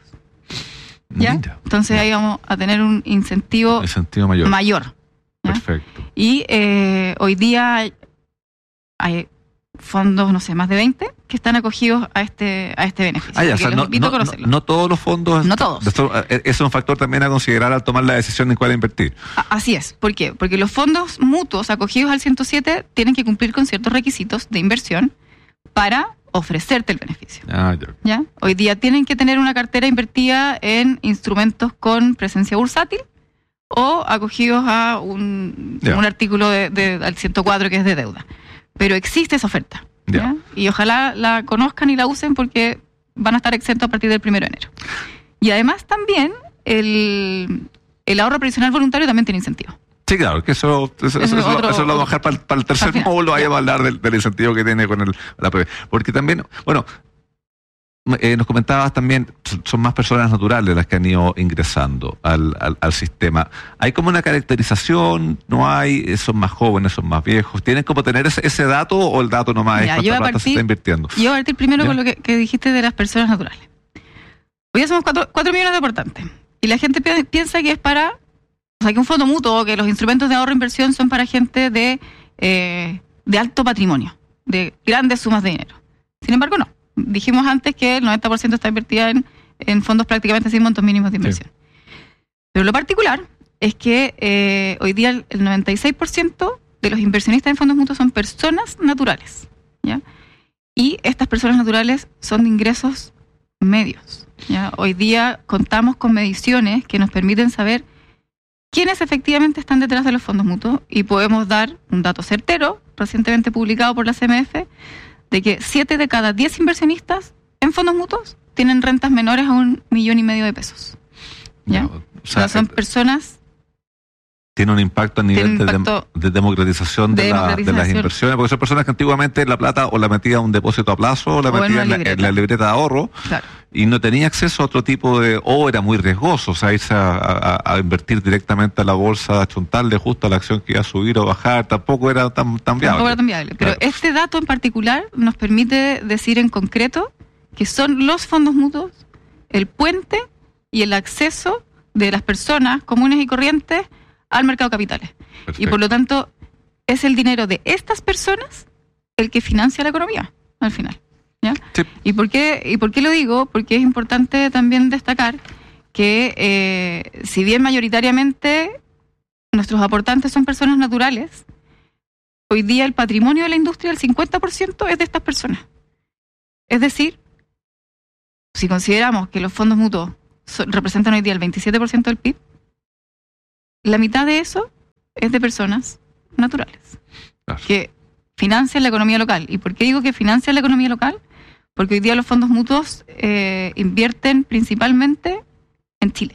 ¿Ya? Mira, Entonces ahí vamos a tener un incentivo el sentido mayor. mayor. ¿ya? Perfecto. Y eh, hoy día hay, hay fondos, no sé, más de veinte que están acogidos a este a este beneficio. Ah, ya, o Así sea, que no, los invito no- a conocerlo. no- no todos los fondos... No todos. Eso, eh, eso es un factor también a considerar al tomar la decisión en cuál invertir. A- Así es. ¿Por qué? Porque los fondos mutuos acogidos al ciento siete tienen que cumplir con ciertos requisitos de inversión para ofrecerte el beneficio. Ah, ya. ¿Ya? Hoy día tienen que tener una cartera invertida en instrumentos con presencia bursátil o acogidos a un, Ya. un artículo de, de- al ciento cuatro que es de deuda. Pero existe esa oferta. Ya. ¿ya? Y ojalá la conozcan y la usen porque van a estar exentos a partir del primero de enero. Y además también el, el ahorro previsional voluntario también tiene incentivo. Sí, claro, que eso, eso, Eso eso, es eso otro- lo vamos a dejar para, el- para el tercer al final. módulo, ahí vamos a hablar del, del incentivo que tiene con el, la P B. Porque también, bueno, eh, nos comentabas también, son- son más personas naturales las que han ido ingresando al, al, al sistema. ¿Hay como una caracterización? ¿No hay? Eh, ¿Son más jóvenes, son más viejos? ¿Tienen como tener ese, ese dato o el dato nomás Mira, es yo cuánta voy a plata se partir- está invirtiendo? Yo voy a partir primero ¿Ya? con lo que, que dijiste de las personas naturales. Hoy día somos cuatro, cuatro millones de aportantes. Y la gente pi- piensa que es para, o sea, que un fondo mutuo o que los instrumentos de ahorro e inversión son para gente de, eh, de alto patrimonio, de grandes sumas de dinero. Sin embargo, no. Dijimos antes que el noventa por ciento está invertida en, en fondos prácticamente sin montos mínimos de inversión. Pero lo particular es que eh, hoy día el, el noventa y seis por ciento de los inversionistas en fondos mutuos son personas naturales. ¿Ya? Y estas personas naturales son de ingresos medios. ¿ya? Hoy día contamos con mediciones que nos permiten saber quiénes efectivamente están detrás de los fondos mutuos y podemos dar un dato certero, recientemente publicado por la C M F, de que siete de cada diez inversionistas en fondos mutuos tienen rentas menores a un millón y medio de pesos. ¿ya? O sea, O sea, son eh, personas tiene un impacto a nivel Tiene de, impacto dem- de democratización, de, de la- de las democratización. inversiones, porque son personas que antiguamente la plata o la metían a un depósito a plazo o la O en metían una en la, en libreta. la libreta de ahorro Claro. y no tenía acceso a otro tipo de, o era muy riesgoso, o sea, irse a, a, a invertir directamente a la bolsa, a chuntarle justo a la acción que iba a subir o bajar, tampoco era tan, tan viable. Tampoco era tan viable. Pero claro, este dato en particular nos permite decir en concreto que son los fondos mutuos el puente y el acceso de las personas comunes y corrientes al mercado de capitales. Perfecto. Y por lo tanto, es el dinero de estas personas el que financia la economía, al final. ¿Ya? Sí. ¿Y por qué, y por qué lo digo? Porque es importante también destacar que eh, si bien mayoritariamente nuestros aportantes son personas naturales, hoy día el patrimonio de la industria, el cincuenta por ciento es de estas personas. Es decir, si consideramos que los fondos mutuos so, representan hoy día el veintisiete por ciento del P I B, la mitad de eso es de personas naturales, claro, que financian la economía local. ¿Y por qué digo que financian la economía local? Porque hoy día los fondos mutuos eh, invierten principalmente en Chile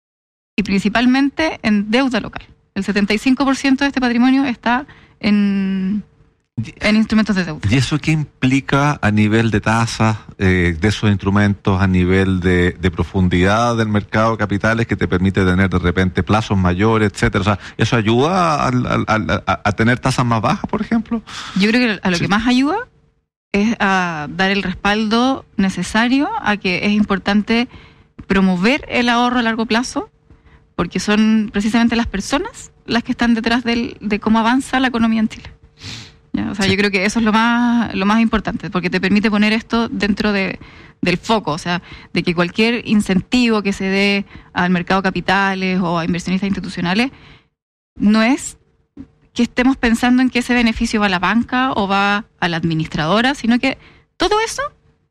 y principalmente en deuda local. El setenta y cinco por ciento de este patrimonio está en, en instrumentos de deuda. ¿Y eso qué implica a nivel de tasas eh, de esos instrumentos, a nivel de, de profundidad del mercado de capitales que te permite tener de repente plazos mayores, etcétera? O sea, ¿eso ayuda a, a, a, a tener tasas más bajas, por ejemplo? Yo creo que a lo sí. que más ayuda es a dar el respaldo necesario a que es importante promover el ahorro a largo plazo, porque son precisamente las personas las que están detrás del, de cómo avanza la economía en Chile. ¿Ya? O sea, sí. yo creo que eso es lo más lo más importante, porque te permite poner esto dentro de, del foco, o sea, de que cualquier incentivo que se dé al mercado de capitales o a inversionistas institucionales no es que estemos pensando en que ese beneficio va a la banca o va a la administradora, sino que todo eso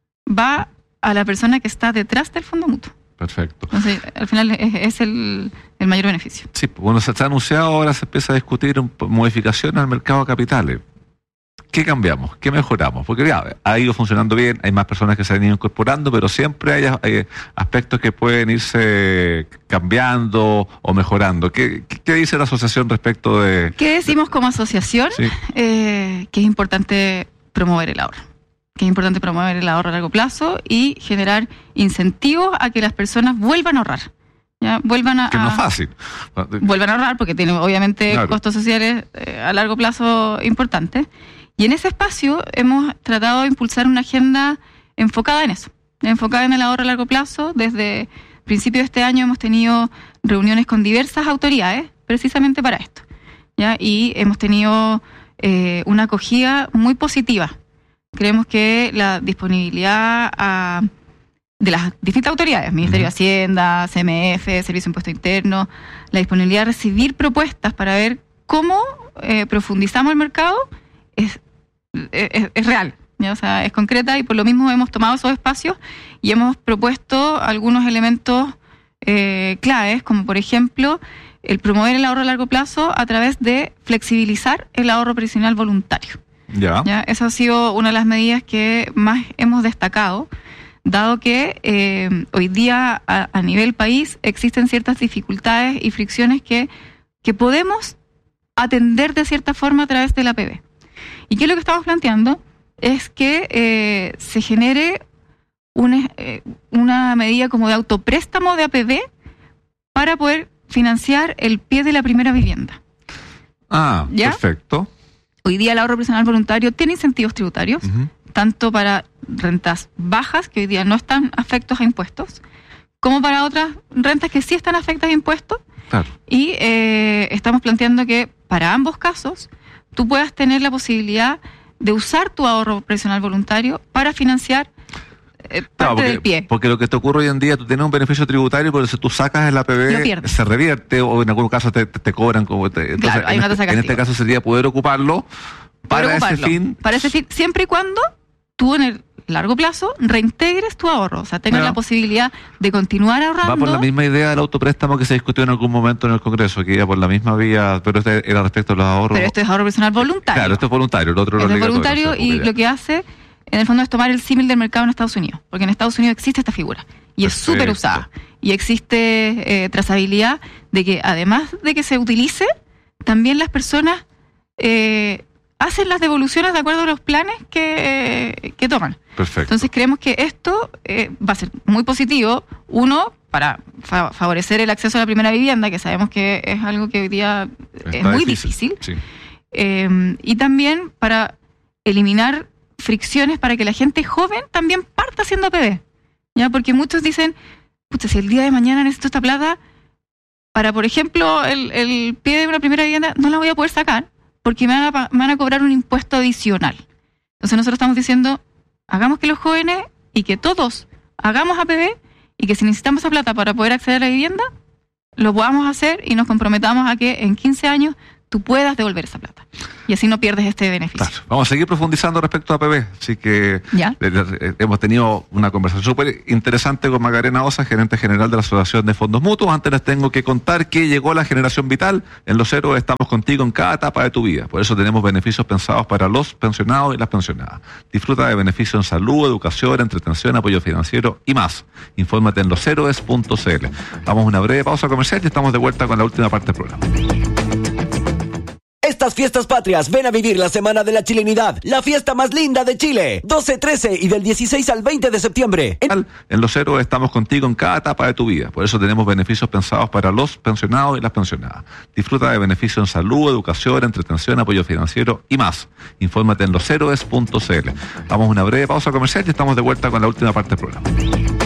va a la persona que está detrás del fondo mutuo. Perfecto. Entonces, al final es, es el, el mayor beneficio. Sí, bueno, se ha anunciado, ahora se empieza a discutir un, modificaciones al mercado de capitales. ¿Qué cambiamos? ¿Qué mejoramos? Porque ya, ha ido funcionando bien, hay más personas que se han ido incorporando, pero siempre hay, hay aspectos que pueden irse cambiando o mejorando. ¿Qué, qué dice la asociación respecto de...? ¿Qué decimos como asociación? Sí. Eh, que es importante promover el ahorro. Que es importante promover el ahorro a largo plazo y generar incentivos a que las personas vuelvan a ahorrar. ¿Ya? Vuelvan a, que no es fácil. Vuelvan a ahorrar porque tiene obviamente claro. costos sociales eh, a largo plazo importantes. Y en ese espacio hemos tratado de impulsar una agenda enfocada en eso, enfocada en el ahorro a largo plazo. Desde principio de este año hemos tenido reuniones con diversas autoridades precisamente para esto, ¿ya? Y hemos tenido eh, una acogida muy positiva. Creemos que la disponibilidad a, de las distintas autoridades, Ministerio uh-huh. de Hacienda, C M F, Servicio de Impuesto Interno, la disponibilidad de recibir propuestas para ver cómo eh, profundizamos el mercado es Es, es real, ¿ya? O sea, es concreta y por lo mismo hemos tomado esos espacios y hemos propuesto algunos elementos eh, claves, como por ejemplo el promover el ahorro a largo plazo a través de flexibilizar el ahorro previsional voluntario. Ya. ¿Ya? Esa ha sido una de las medidas que más hemos destacado, dado que eh, hoy día a, a nivel país existen ciertas dificultades y fricciones que, que podemos atender de cierta forma a través de la A P B. ¿Y qué es lo que estamos planteando? Es que eh, se genere una, eh, una medida como de autopréstamo de A P B para poder financiar el pie de la primera vivienda. Ah, ¿ya? Perfecto. Hoy día el ahorro personal voluntario tiene incentivos tributarios, uh-huh. tanto para rentas bajas, que hoy día no están afectos a impuestos, como para otras rentas que sí están afectas a impuestos. Claro. Y eh, estamos planteando que para ambos casos tú puedas tener la posibilidad de usar tu ahorro previsional voluntario para financiar eh, parte claro, porque, del pie. Porque lo que te ocurre hoy en día, tú tienes un beneficio tributario, pero si tú sacas el A P B, se revierte o en algún caso te, te, te cobran. Como te, entonces, claro, hay en, una tasa este, en este caso sería poder ocuparlo para poder ocuparlo, ese fin. Para ese fin, siempre y cuando tú en el largo plazo reintegres tu ahorro, o sea, tengas Bueno, la posibilidad de continuar ahorrando. Va por la misma idea del autopréstamo que se discutió en algún momento en el Congreso, que iba por la misma vía, pero este era respecto a los ahorros. Pero esto es ahorro personal voluntario. Claro, esto es voluntario, el otro es es voluntario y lo que hace, en el fondo, es tomar el símil del mercado en Estados Unidos, porque en Estados Unidos existe esta figura y es súper usada y existe eh, trazabilidad de que además de que se utilice, también las personas eh, hacen las devoluciones de acuerdo a los planes que, eh, que toman. Perfecto. Entonces creemos que esto eh, va a ser muy positivo, uno, para fa- favorecer el acceso a la primera vivienda, que sabemos que es algo que hoy día Está es muy difícil, difícil, sí. eh, y también para eliminar fricciones para que la gente joven también parta haciendo P B, ¿ya? Porque muchos dicen, pucha, si el día de mañana necesito esta plata para, por ejemplo, el, el pie de una primera vivienda, no la voy a poder sacar porque me van, a, pa- me van a cobrar un impuesto adicional. Entonces nosotros estamos diciendo, hagamos que los jóvenes y que todos hagamos A P B y que si necesitamos esa plata para poder acceder a la vivienda, lo podamos hacer y nos comprometamos a que en quince años tú puedas devolver esa plata. Y así no pierdes este beneficio. Claro. Vamos a seguir profundizando respecto a A P B. Así que ¿Ya? eh, eh, hemos tenido una conversación súper interesante con Macarena Osa, gerente general de la Asociación de Fondos Mutuos. Antes les tengo que contar que llegó la generación vital. En Los Héroes estamos contigo en cada etapa de tu vida. Por eso tenemos beneficios pensados para los pensionados y las pensionadas. Disfruta de beneficios en salud, educación, entretención, apoyo financiero y más. Infórmate en los héroes punto c l. Vamos a una breve pausa comercial y estamos de vuelta con la última parte del programa. Estas fiestas patrias, ven a vivir la Semana de la Chilenidad, la fiesta más linda de Chile, doce, trece y del dieciséis al veinte de septiembre. En, en Los Héroes estamos contigo en cada etapa de tu vida. Por eso tenemos beneficios pensados para los pensionados y las pensionadas. Disfruta de beneficios en salud, educación, entretención, apoyo financiero y más. Infórmate en los héroes punto c l. Vamos a una breve pausa comercial y estamos de vuelta con la última parte del programa.